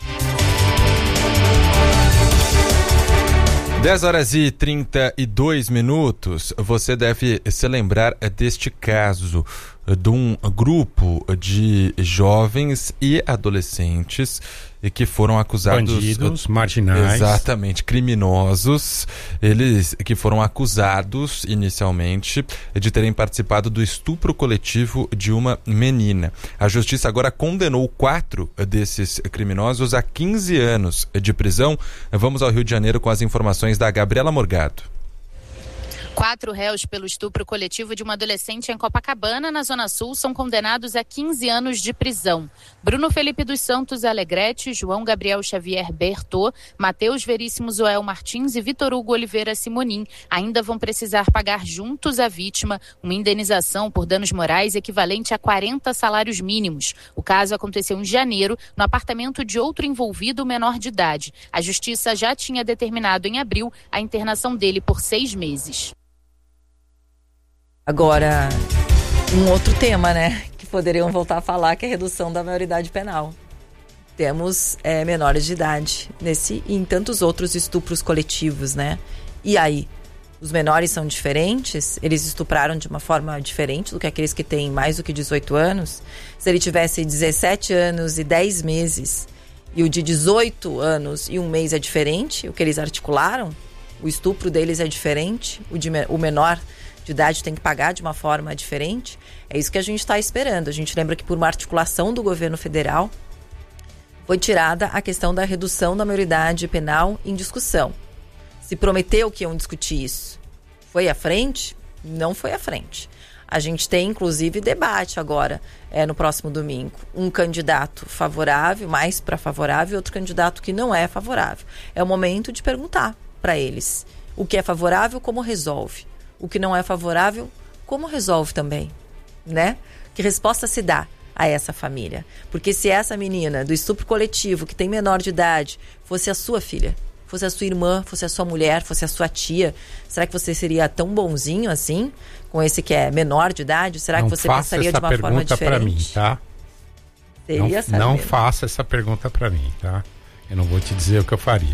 dez horas e trinta e dois minutos. Você deve se lembrar deste caso de um grupo de jovens e adolescentes que foram acusados... Bandidos, marginais. Exatamente, criminosos. Eles que foram acusados inicialmente de terem participado do estupro coletivo de uma menina. A justiça agora condenou quatro desses criminosos a quinze anos de prisão. Vamos ao Rio de Janeiro com as informações da Gabriela Morgado. Quatro réus pelo estupro coletivo de uma adolescente em Copacabana, na Zona Sul, são condenados a quinze anos de prisão. Bruno Felipe dos Santos Alegrete, João Gabriel Xavier Bertô, Matheus Veríssimo Zoel Martins e Vitor Hugo Oliveira Simonim ainda vão precisar pagar juntos à vítima uma indenização por danos morais equivalente a quarenta salários mínimos. O caso aconteceu em janeiro, no apartamento de outro envolvido menor de idade. A justiça já tinha determinado em abril a internação dele por seis meses. Agora, um outro tema, né, que poderiam voltar a falar, que é a redução da maioridade penal. Temos é, menores de idade nesse e em tantos outros estupros coletivos, né? E aí, os menores são diferentes? Eles estupraram de uma forma diferente do que aqueles que têm mais do que dezoito anos? Se ele tivesse dezessete anos e dez meses e o de dezoito anos e um mês é diferente, o que eles articularam, o estupro deles é diferente, o, de, o menor de idade tem que pagar de uma forma diferente. É isso que a gente está esperando. A gente lembra que por uma articulação do governo federal foi tirada a questão da redução da maioridade penal em discussão. Se prometeu que iam discutir isso. Foi à frente? Não foi à frente. A gente tem, inclusive, debate agora, é, no próximo domingo. Um candidato favorável, mais para favorável, outro candidato que não é favorável. É o momento de perguntar para eles o que é favorável, como resolve. O que não é favorável, como resolve também, né? Que resposta se dá a essa família? Porque se essa menina do estupro coletivo, que tem menor de idade, fosse a sua filha, fosse a sua irmã, fosse a sua mulher, fosse a sua tia, será que você seria tão bonzinho assim, com esse que é menor de idade? Será não que você pensaria de uma forma diferente? Para mim, tá? Seria não, não faça essa pergunta para mim, tá? Eu não vou te dizer o que eu faria.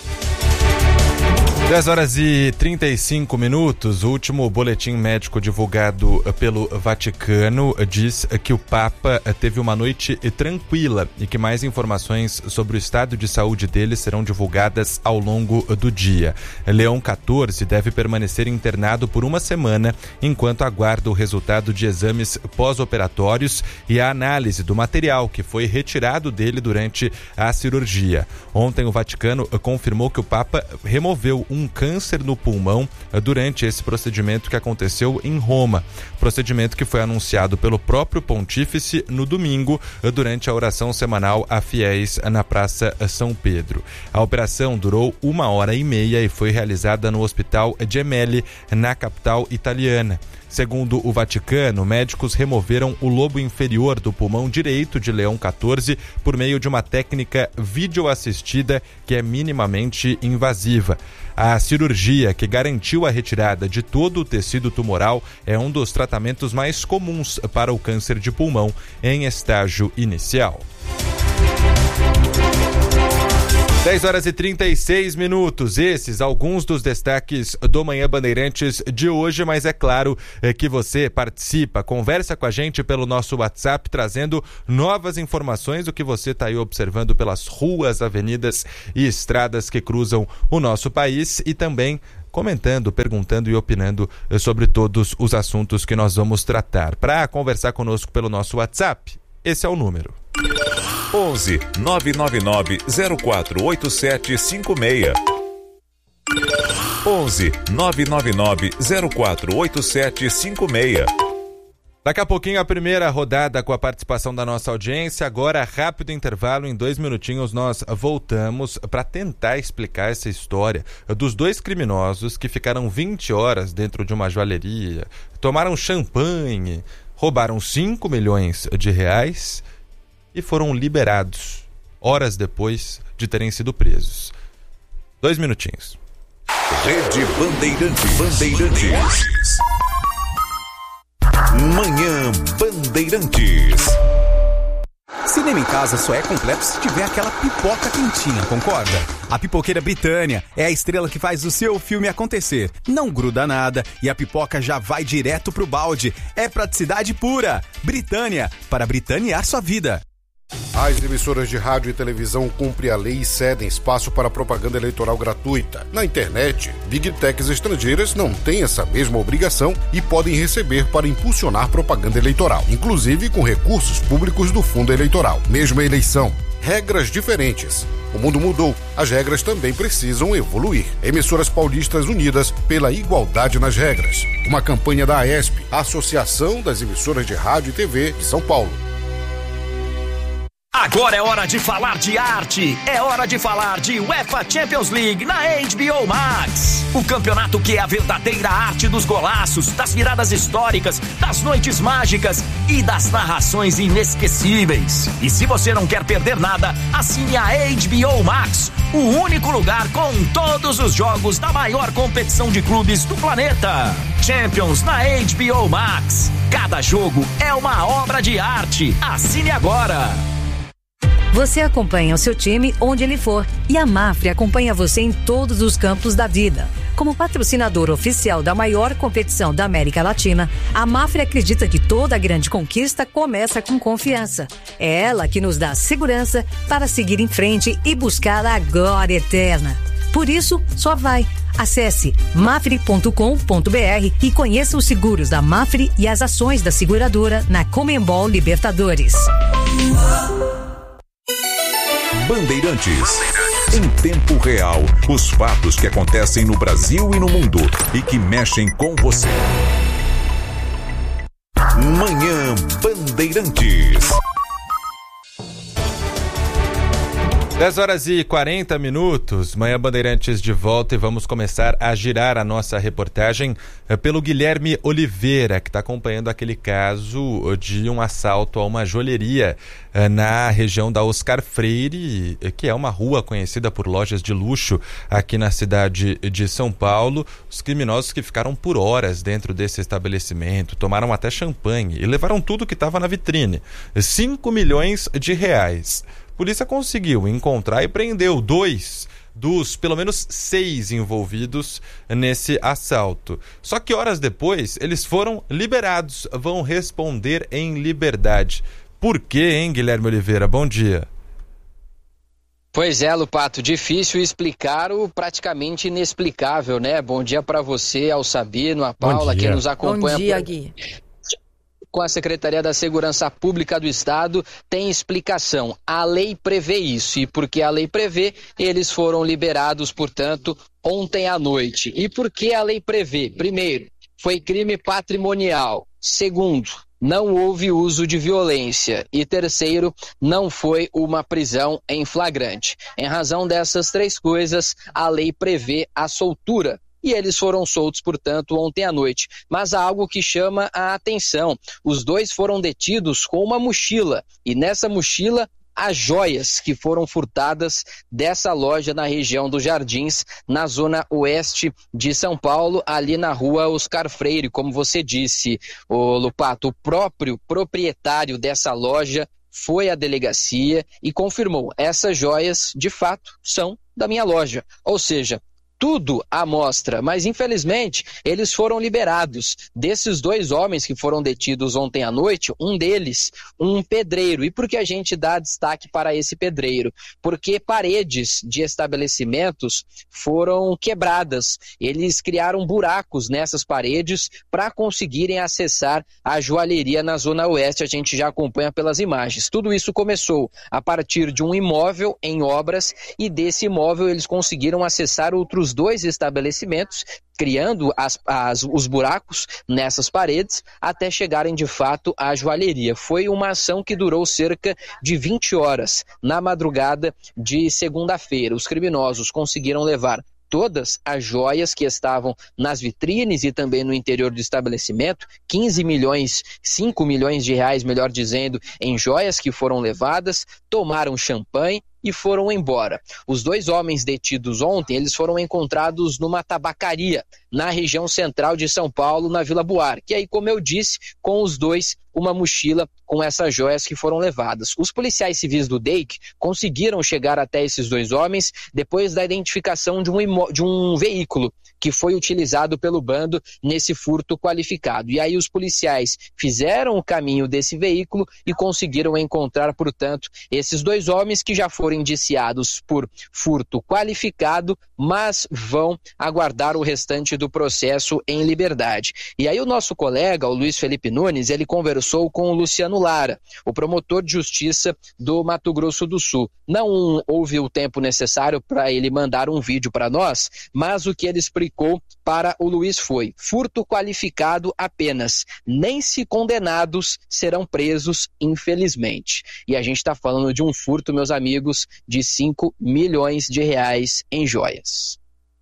dez horas e trinta e cinco minutos. O último boletim médico divulgado pelo Vaticano diz que o Papa teve uma noite tranquila e que mais informações sobre o estado de saúde dele serão divulgadas ao longo do dia. Leão quatorze deve permanecer internado por uma semana enquanto aguarda o resultado de exames pós-operatórios e a análise do material que foi retirado dele durante a cirurgia. Ontem o Vaticano confirmou que o Papa removeu um um câncer no pulmão durante esse procedimento que aconteceu em Roma. Procedimento que foi anunciado pelo próprio pontífice no domingo, durante a oração semanal a fiéis na Praça São Pedro. A operação durou uma hora e meia e foi realizada no Hospital Gemelli, na capital italiana. Segundo o Vaticano, médicos removeram o lobo inferior do pulmão direito de Leão quatorze por meio de uma técnica videoassistida que é minimamente invasiva. A cirurgia, que garantiu a retirada de todo o tecido tumoral, é um dos tratamentos mais comuns para o câncer de pulmão em estágio inicial. dez horas e trinta e seis minutos, esses alguns dos destaques do Manhã Bandeirantes de hoje, mas é claro é, que você participa, conversa com a gente pelo nosso WhatsApp, trazendo novas informações do que você está aí observando pelas ruas, avenidas e estradas que cruzam o nosso país e também comentando, perguntando e opinando sobre todos os assuntos que nós vamos tratar. Para conversar conosco pelo nosso WhatsApp, esse é o número. onze nove nove nove zero quatro oito sete cinco seis. onze nove nove nove zero quatro oito sete cinco seis. Daqui a pouquinho a primeira rodada com a participação da nossa audiência. Agora, rápido intervalo, em dois minutinhos nós voltamos para tentar explicar essa história dos dois criminosos que ficaram vinte horas dentro de uma joalheria, tomaram champanhe, roubaram cinco milhões de reais e foram liberados horas depois de terem sido presos. Dois minutinhos. Rede Bandeirantes. Bandeirantes. Manhã Bandeirantes. Cinema em casa só é completo se tiver aquela pipoca quentinha, concorda? A Pipoqueira Britânia é a estrela que faz o seu filme acontecer. Não gruda nada e a pipoca já vai direto pro balde. É praticidade pura. Britânia, para britanear sua vida. As emissoras de rádio e televisão cumprem a lei e cedem espaço para propaganda eleitoral gratuita. Na internet, Big Techs estrangeiras não têm essa mesma obrigação e podem receber para impulsionar propaganda eleitoral, inclusive com recursos públicos do fundo eleitoral. Mesma eleição, regras diferentes. O mundo mudou, as regras também precisam evoluir. Emissoras paulistas unidas pela igualdade nas regras. Uma campanha da AESP, Associação das Emissoras de Rádio e T V de São Paulo. Agora é hora de falar de arte, é hora de falar de UEFA Champions League na H B O Max. O campeonato que é a verdadeira arte dos golaços, das viradas históricas, das noites mágicas e das narrações inesquecíveis. E se você não quer perder nada, assine a H B O Max, o único lugar com todos os jogos da maior competição de clubes do planeta. Champions na H B O Max. Cada jogo é uma obra de arte. Assine agora. Você acompanha o seu time onde ele for e a Mafre acompanha você em todos os campos da vida. Como patrocinador oficial da maior competição da América Latina, a Mafre acredita que toda grande conquista começa com confiança. É ela que nos dá segurança para seguir em frente e buscar a glória eterna. Por isso, só vai. Acesse mafre ponto com ponto b r e conheça os seguros da Mafre e as ações da seguradora na Conmebol Libertadores. Bandeirantes. Em tempo real, os fatos que acontecem no Brasil e no mundo e que mexem com você. Manhã Bandeirantes. dez horas e quarenta minutos, Manhã Bandeirantes de volta e vamos começar a girar a nossa reportagem pelo Guilherme Oliveira, que está acompanhando aquele caso de um assalto a uma joalheria na região da Oscar Freire, que é uma rua conhecida por lojas de luxo aqui na cidade de São Paulo. Os criminosos que ficaram por horas dentro desse estabelecimento, tomaram até champanhe e levaram tudo que estava na vitrine, cinco milhões de reais. A polícia conseguiu encontrar e prendeu dois dos pelo menos seis envolvidos nesse assalto. Só que horas depois eles foram liberados, vão responder em liberdade. Por quê, hein, Guilherme Oliveira? Bom dia. Pois é, Lupato, difícil explicar o praticamente inexplicável, né? Bom dia para você, ao Sabino, a Paula, que nos acompanha. Bom dia, Gui. com a Secretaria da Segurança Pública do Estado tem explicação. A lei prevê isso e porque a lei prevê, eles foram liberados, portanto, ontem à noite. E por que a lei prevê? Primeiro, foi crime patrimonial. Segundo, não houve uso de violência. E terceiro, não foi uma prisão em flagrante. Em razão dessas três coisas, a lei prevê a soltura. E eles foram soltos, portanto, ontem à noite. Mas há algo que chama a atenção. Os dois foram detidos com uma mochila. E nessa mochila, as joias que foram furtadas dessa loja na região dos Jardins, na zona oeste de São Paulo, ali na rua Oscar Freire. Como você disse, ô Lupato, o próprio proprietário dessa loja foi à delegacia e confirmou: essas joias, de fato, são da minha loja. Ou seja, tudo à mostra, mas infelizmente eles foram liberados. Desses dois homens que foram detidos ontem à noite, um deles, um pedreiro. E por que a gente dá destaque para esse pedreiro? Porque paredes de estabelecimentos foram quebradas. Eles criaram buracos nessas paredes para conseguirem acessar a joalheria na Zona Oeste. A gente já acompanha pelas imagens. Tudo isso começou a partir de um imóvel em obras e desse imóvel eles conseguiram acessar outros dois estabelecimentos, criando as, as, os buracos nessas paredes até chegarem de fato à joalheria. Foi uma ação que durou cerca de vinte horas na madrugada de segunda-feira. Os criminosos conseguiram levar todas as joias que estavam nas vitrines e também no interior do estabelecimento, quinze milhões, cinco milhões de reais, melhor dizendo, em joias que foram levadas, tomaram champanhe e foram embora. Os dois homens detidos ontem, eles foram encontrados numa tabacaria, na região central de São Paulo, na Vila Buarque. E aí, como eu disse, com os dois, uma mochila com essas joias que foram levadas. Os policiais civis do D E I C conseguiram chegar até esses dois homens depois da identificação de um, imó- de um veículo que foi utilizado pelo bando nesse furto qualificado. E aí os policiais fizeram o caminho desse veículo e conseguiram encontrar, portanto, esses dois homens que já foram indiciados por furto qualificado, mas vão aguardar o restante do processo em liberdade. E aí o nosso colega, o Luiz Felipe Nunes, ele conversou com o Luciano Lara, o promotor de justiça do Mato Grosso do Sul. Não houve o tempo necessário para ele mandar um vídeo para nós, mas o que ele explicou para o Luiz foi: furto qualificado apenas, nem se condenados serão presos, infelizmente. E a gente está falando de um furto, meus amigos, de cinco milhões de reais em joias.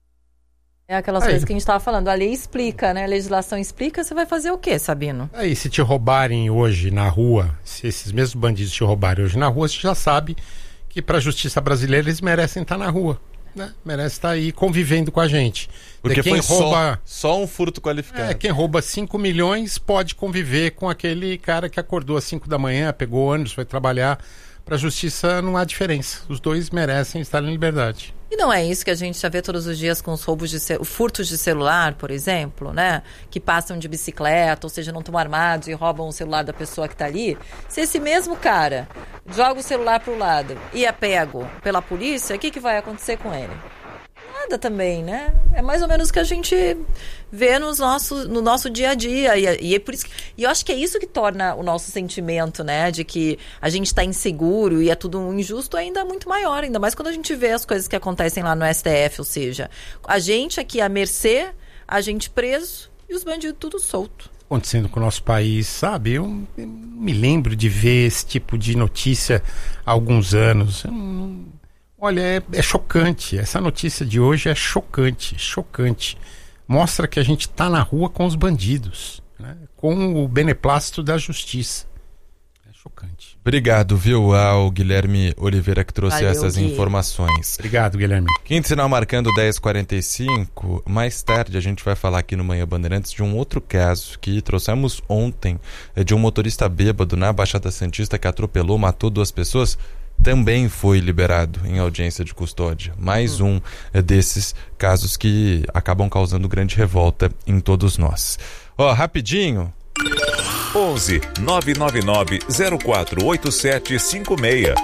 É aquelas Aí. coisas que a gente estava falando, a lei explica, né? A legislação explica, você vai fazer o quê, Sabino? Aí, se te roubarem hoje na rua, se esses mesmos bandidos te roubarem hoje na rua, você já sabe que para a justiça brasileira eles merecem estar na rua, né? Merecem estar aí convivendo com a gente. Porque quem foi rouba... só, só um furto qualificado. É, quem rouba cinco milhões pode conviver com aquele cara que acordou às cinco da manhã, pegou ônibus, foi trabalhar. Para a justiça não há diferença. Os dois merecem estar em liberdade. E não é isso que a gente já vê todos os dias com os roubos de ce... furtos de celular, por exemplo, né? Que passam de bicicleta, ou seja, não estão armados e roubam o celular da pessoa que está ali. Se esse mesmo cara joga o celular para o lado e é pego pela polícia, o que, que vai acontecer com ele? Nada também, né? É mais ou menos o que a gente vê nos nossos, no nosso dia a dia. E, e, é por isso que, e eu acho que é isso que torna o nosso sentimento, né? De que a gente está inseguro e é tudo injusto ainda muito maior. Ainda mais quando a gente vê as coisas que acontecem lá no S T F. Ou seja, a gente aqui à mercê, a gente preso e os bandidos tudo solto. Acontecendo com o nosso país, sabe? Eu me lembro de ver esse tipo de notícia há alguns anos. Eu não... Olha, é, é chocante. Essa notícia de hoje é chocante, chocante. Mostra que a gente está na rua com os bandidos, né? Com o beneplácito da justiça. É chocante. Obrigado, viu, ao Guilherme Oliveira que trouxe Valeu, essas Gui. informações. Obrigado, Guilherme. Quinto sinal marcando dez e quarenta e cinco. Mais tarde a gente vai falar aqui no Manhã Bandeirantes de um outro caso que trouxemos ontem, de um motorista bêbado na Baixada Santista que atropelou, matou duas pessoas. Também foi liberado em audiência de custódia. Mais um desses casos que acabam causando grande revolta em todos nós. Ó, rapidinho. onze nove nove nove zero quatro oito sete cinco seis.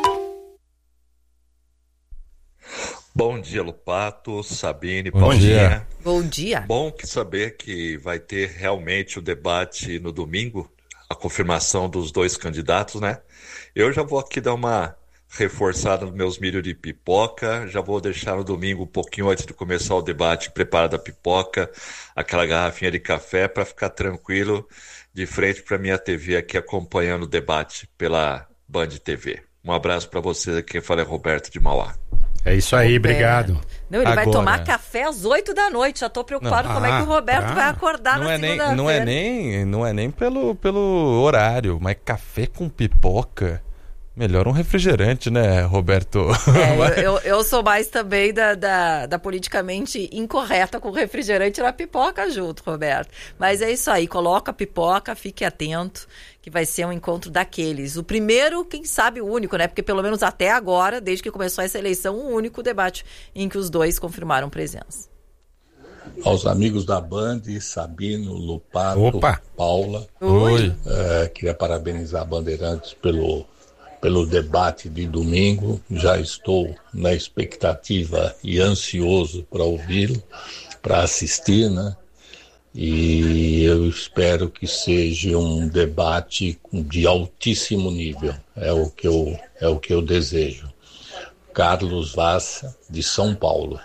Bom dia, Lupato, Sabine, Bom Paulinha. dia. Bom dia. Bom que saber que vai ter realmente o debate no domingo, a confirmação dos dois candidatos, né? Eu já vou aqui dar uma reforçada nos meus milho de pipoca, já vou deixar no domingo um pouquinho antes de começar o debate preparada a pipoca, aquela garrafinha de café para ficar tranquilo de frente para minha T V aqui acompanhando o debate pela Band T V. Um abraço para vocês, quem fala é Roberto de Mauá. É isso aí, obrigado. Não, ele Agora... vai tomar café às oito da noite. Já tô preocupado Não. como é que o Roberto Ah, vai acordar não na é nem, segunda-feira. não é nem, não é nem pelo, pelo horário, mas café com pipoca. Melhor um refrigerante, né, Roberto? É, eu, eu, eu sou mais também da, da, da politicamente incorreta com refrigerante na pipoca junto, Roberto. Mas é isso aí, coloca a pipoca, fique atento, que vai ser um encontro daqueles. O primeiro, quem sabe o único, né? Porque pelo menos até agora, desde que começou essa eleição, o único debate em que os dois confirmaram presença. Aos amigos da Band, Sabino, Lupato, Opa. Paula. Oi. É, queria parabenizar a Bandeirantes pelo... pelo debate de domingo, já estou na expectativa e ansioso para ouvi-lo, para assistir, né? E eu espero que seja um debate de altíssimo nível, é o que eu, é o que eu desejo. Carlos Vaz, de São Paulo.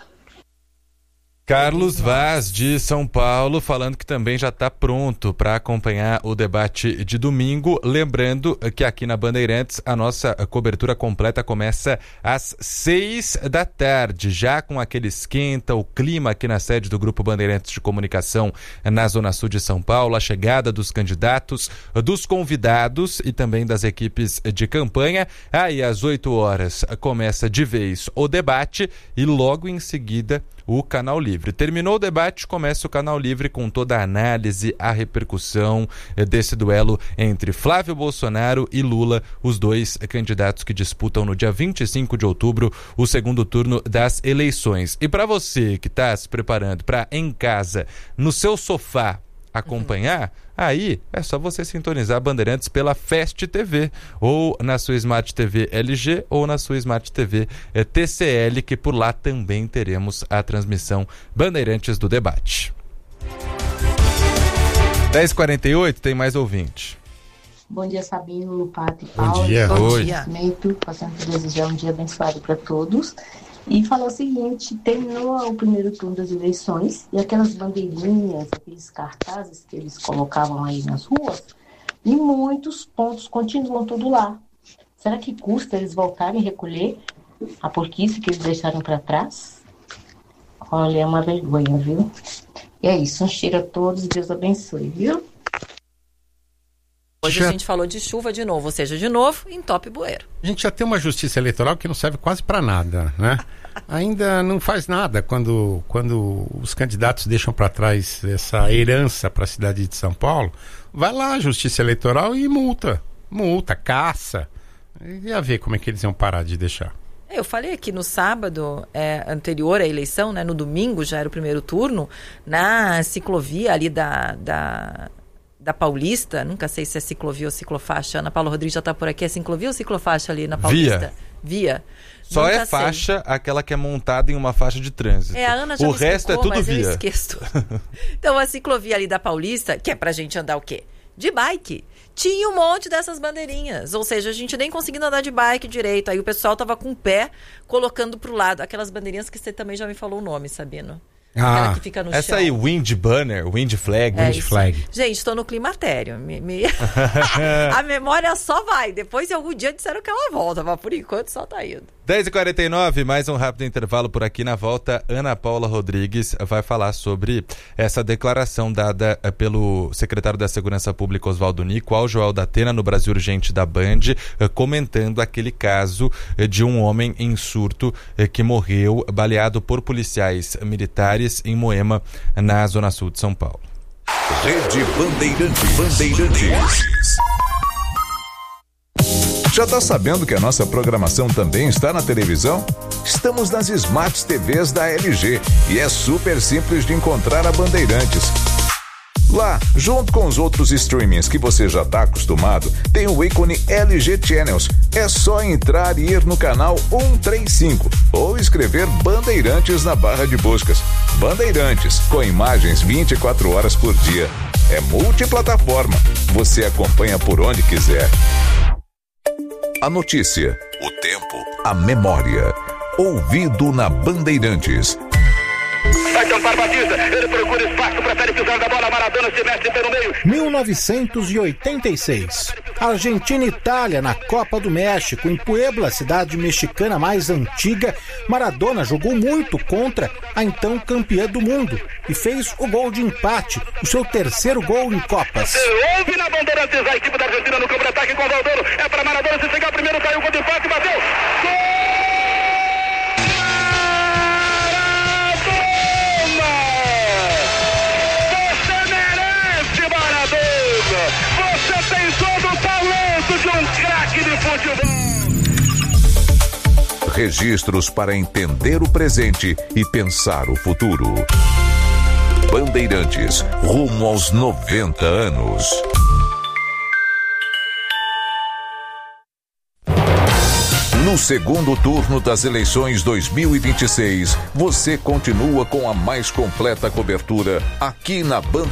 Carlos Vaz, de São Paulo, falando que também já está pronto para acompanhar o debate de domingo. Lembrando que aqui na Bandeirantes a nossa cobertura completa começa às seis da tarde, já com aquele esquenta, o clima aqui na sede do Grupo Bandeirantes de Comunicação na Zona Sul de São Paulo, a chegada dos candidatos, dos convidados e também das equipes de campanha. Aí às oito horas começa de vez o debate e logo em seguida o Canal Livre. Terminou o debate, começa o Canal Livre com toda a análise, a repercussão desse duelo entre Flávio Bolsonaro e Lula, os dois candidatos que disputam no dia vinte e cinco de outubro o segundo turno das eleições. E para você que está se preparando para em casa, no seu sofá, acompanhar, aí é só você sintonizar Bandeirantes pela Fast T V, ou na sua Smart T V L G, ou na sua Smart T V é, T C L, que por lá também teremos a transmissão Bandeirantes do debate. dez e quarenta e oito, tem mais ouvinte. Bom dia, Sabino, Lupato e Paulo. Bom dia. Bom Oi. dia. Passando por desejar um dia abençoado para todos. E falar o seguinte, terminou o primeiro turno das eleições e aquelas bandeirinhas, aqueles cartazes que eles colocavam aí nas ruas, e muitos pontos continuam tudo lá. Será que custa eles voltarem a recolher a porquice que eles deixaram para trás? Olha, é uma vergonha, viu? E é isso, um cheiro a todos, Deus abençoe, viu? Hoje Já... a gente falou de chuva de novo, ou seja, de novo, entope bueiro. A gente já tem uma justiça eleitoral que não serve quase para nada, né? Ainda não faz nada quando, quando os candidatos deixam para trás essa herança para a cidade de São Paulo. Vai lá a justiça eleitoral e multa. Multa, caça. E a ver como é que eles iam parar de deixar. Eu falei aqui no sábado é, anterior à eleição, né, no domingo já era o primeiro turno, na ciclovia ali da... da... da Paulista, nunca sei se é ciclovia ou ciclofaixa, Ana Paula Rodrigues já está por aqui, é ciclovia ou ciclofaixa ali na Paulista? Via. Via. Só nunca é faixa sei. Aquela que é montada em uma faixa de trânsito. É, a Ana já o me resto explicou, é tudo mas via. eu esqueço. Então, a ciclovia ali da Paulista, que é pra gente andar o quê? De bike. Tinha um monte dessas bandeirinhas. Ou seja, a gente nem conseguindo andar de bike direito. Aí o pessoal tava com o pé colocando pro lado. Aquelas bandeirinhas que você também já me falou o nome, Sabino. Aquela Ah, que fica no essa chão. aí, Wind Banner, Wind Flag. É Wind isso. Flag. Gente, estou no climatério. Me, me... a memória só vai. Depois, em algum dia, disseram que ela volta. Mas por enquanto, só tá indo. dez e quarenta e nove, mais um rápido intervalo por aqui. Na volta, Ana Paula Rodrigues vai falar sobre essa declaração dada pelo secretário da Segurança Pública, Oswaldo Nico, ao Joel da Atena, no Brasil Urgente da Band, comentando aquele caso de um homem em surto que morreu baleado por policiais militares em Moema, na Zona Sul de São Paulo. Rede Bandeirantes. Bandeirantes. Já está sabendo que a nossa programação também está na televisão? Estamos nas Smart T Vs da L G e é super simples de encontrar a Bandeirantes. Lá, junto com os outros streamings que você já está acostumado, tem o ícone L G Channels. É só entrar e ir no canal cento e trinta e cinco ou escrever Bandeirantes na barra de buscas. Bandeirantes, com imagens vinte e quatro horas por dia. É multiplataforma. Você acompanha por onde quiser. A notícia, o tempo, a memória. Ouvido na Bandeirantes. Vai tampar Batista, ele procura espaço, prefere pisar da bola, Maradona se mete pelo meio. mil novecentos e oitenta e seis. Argentina e Itália na Copa do México, em Puebla, cidade mexicana mais antiga. Maradona jogou muito contra a então campeã do mundo e fez o gol de empate, o seu terceiro gol em Copas. Você ouve na Bandeirantes a equipe da Argentina no contra-ataque com o Valdoro, é para Maradona se chegar primeiro, caiu o gol de empate, bateu. Gol! Você tem todo o talento de um craque de futebol. Registros para entender o presente e pensar o futuro. Bandeirantes, rumo aos noventa anos. No segundo turno das eleições dois mil e vinte e seis, você continua com a mais completa cobertura aqui na Bandeirantes.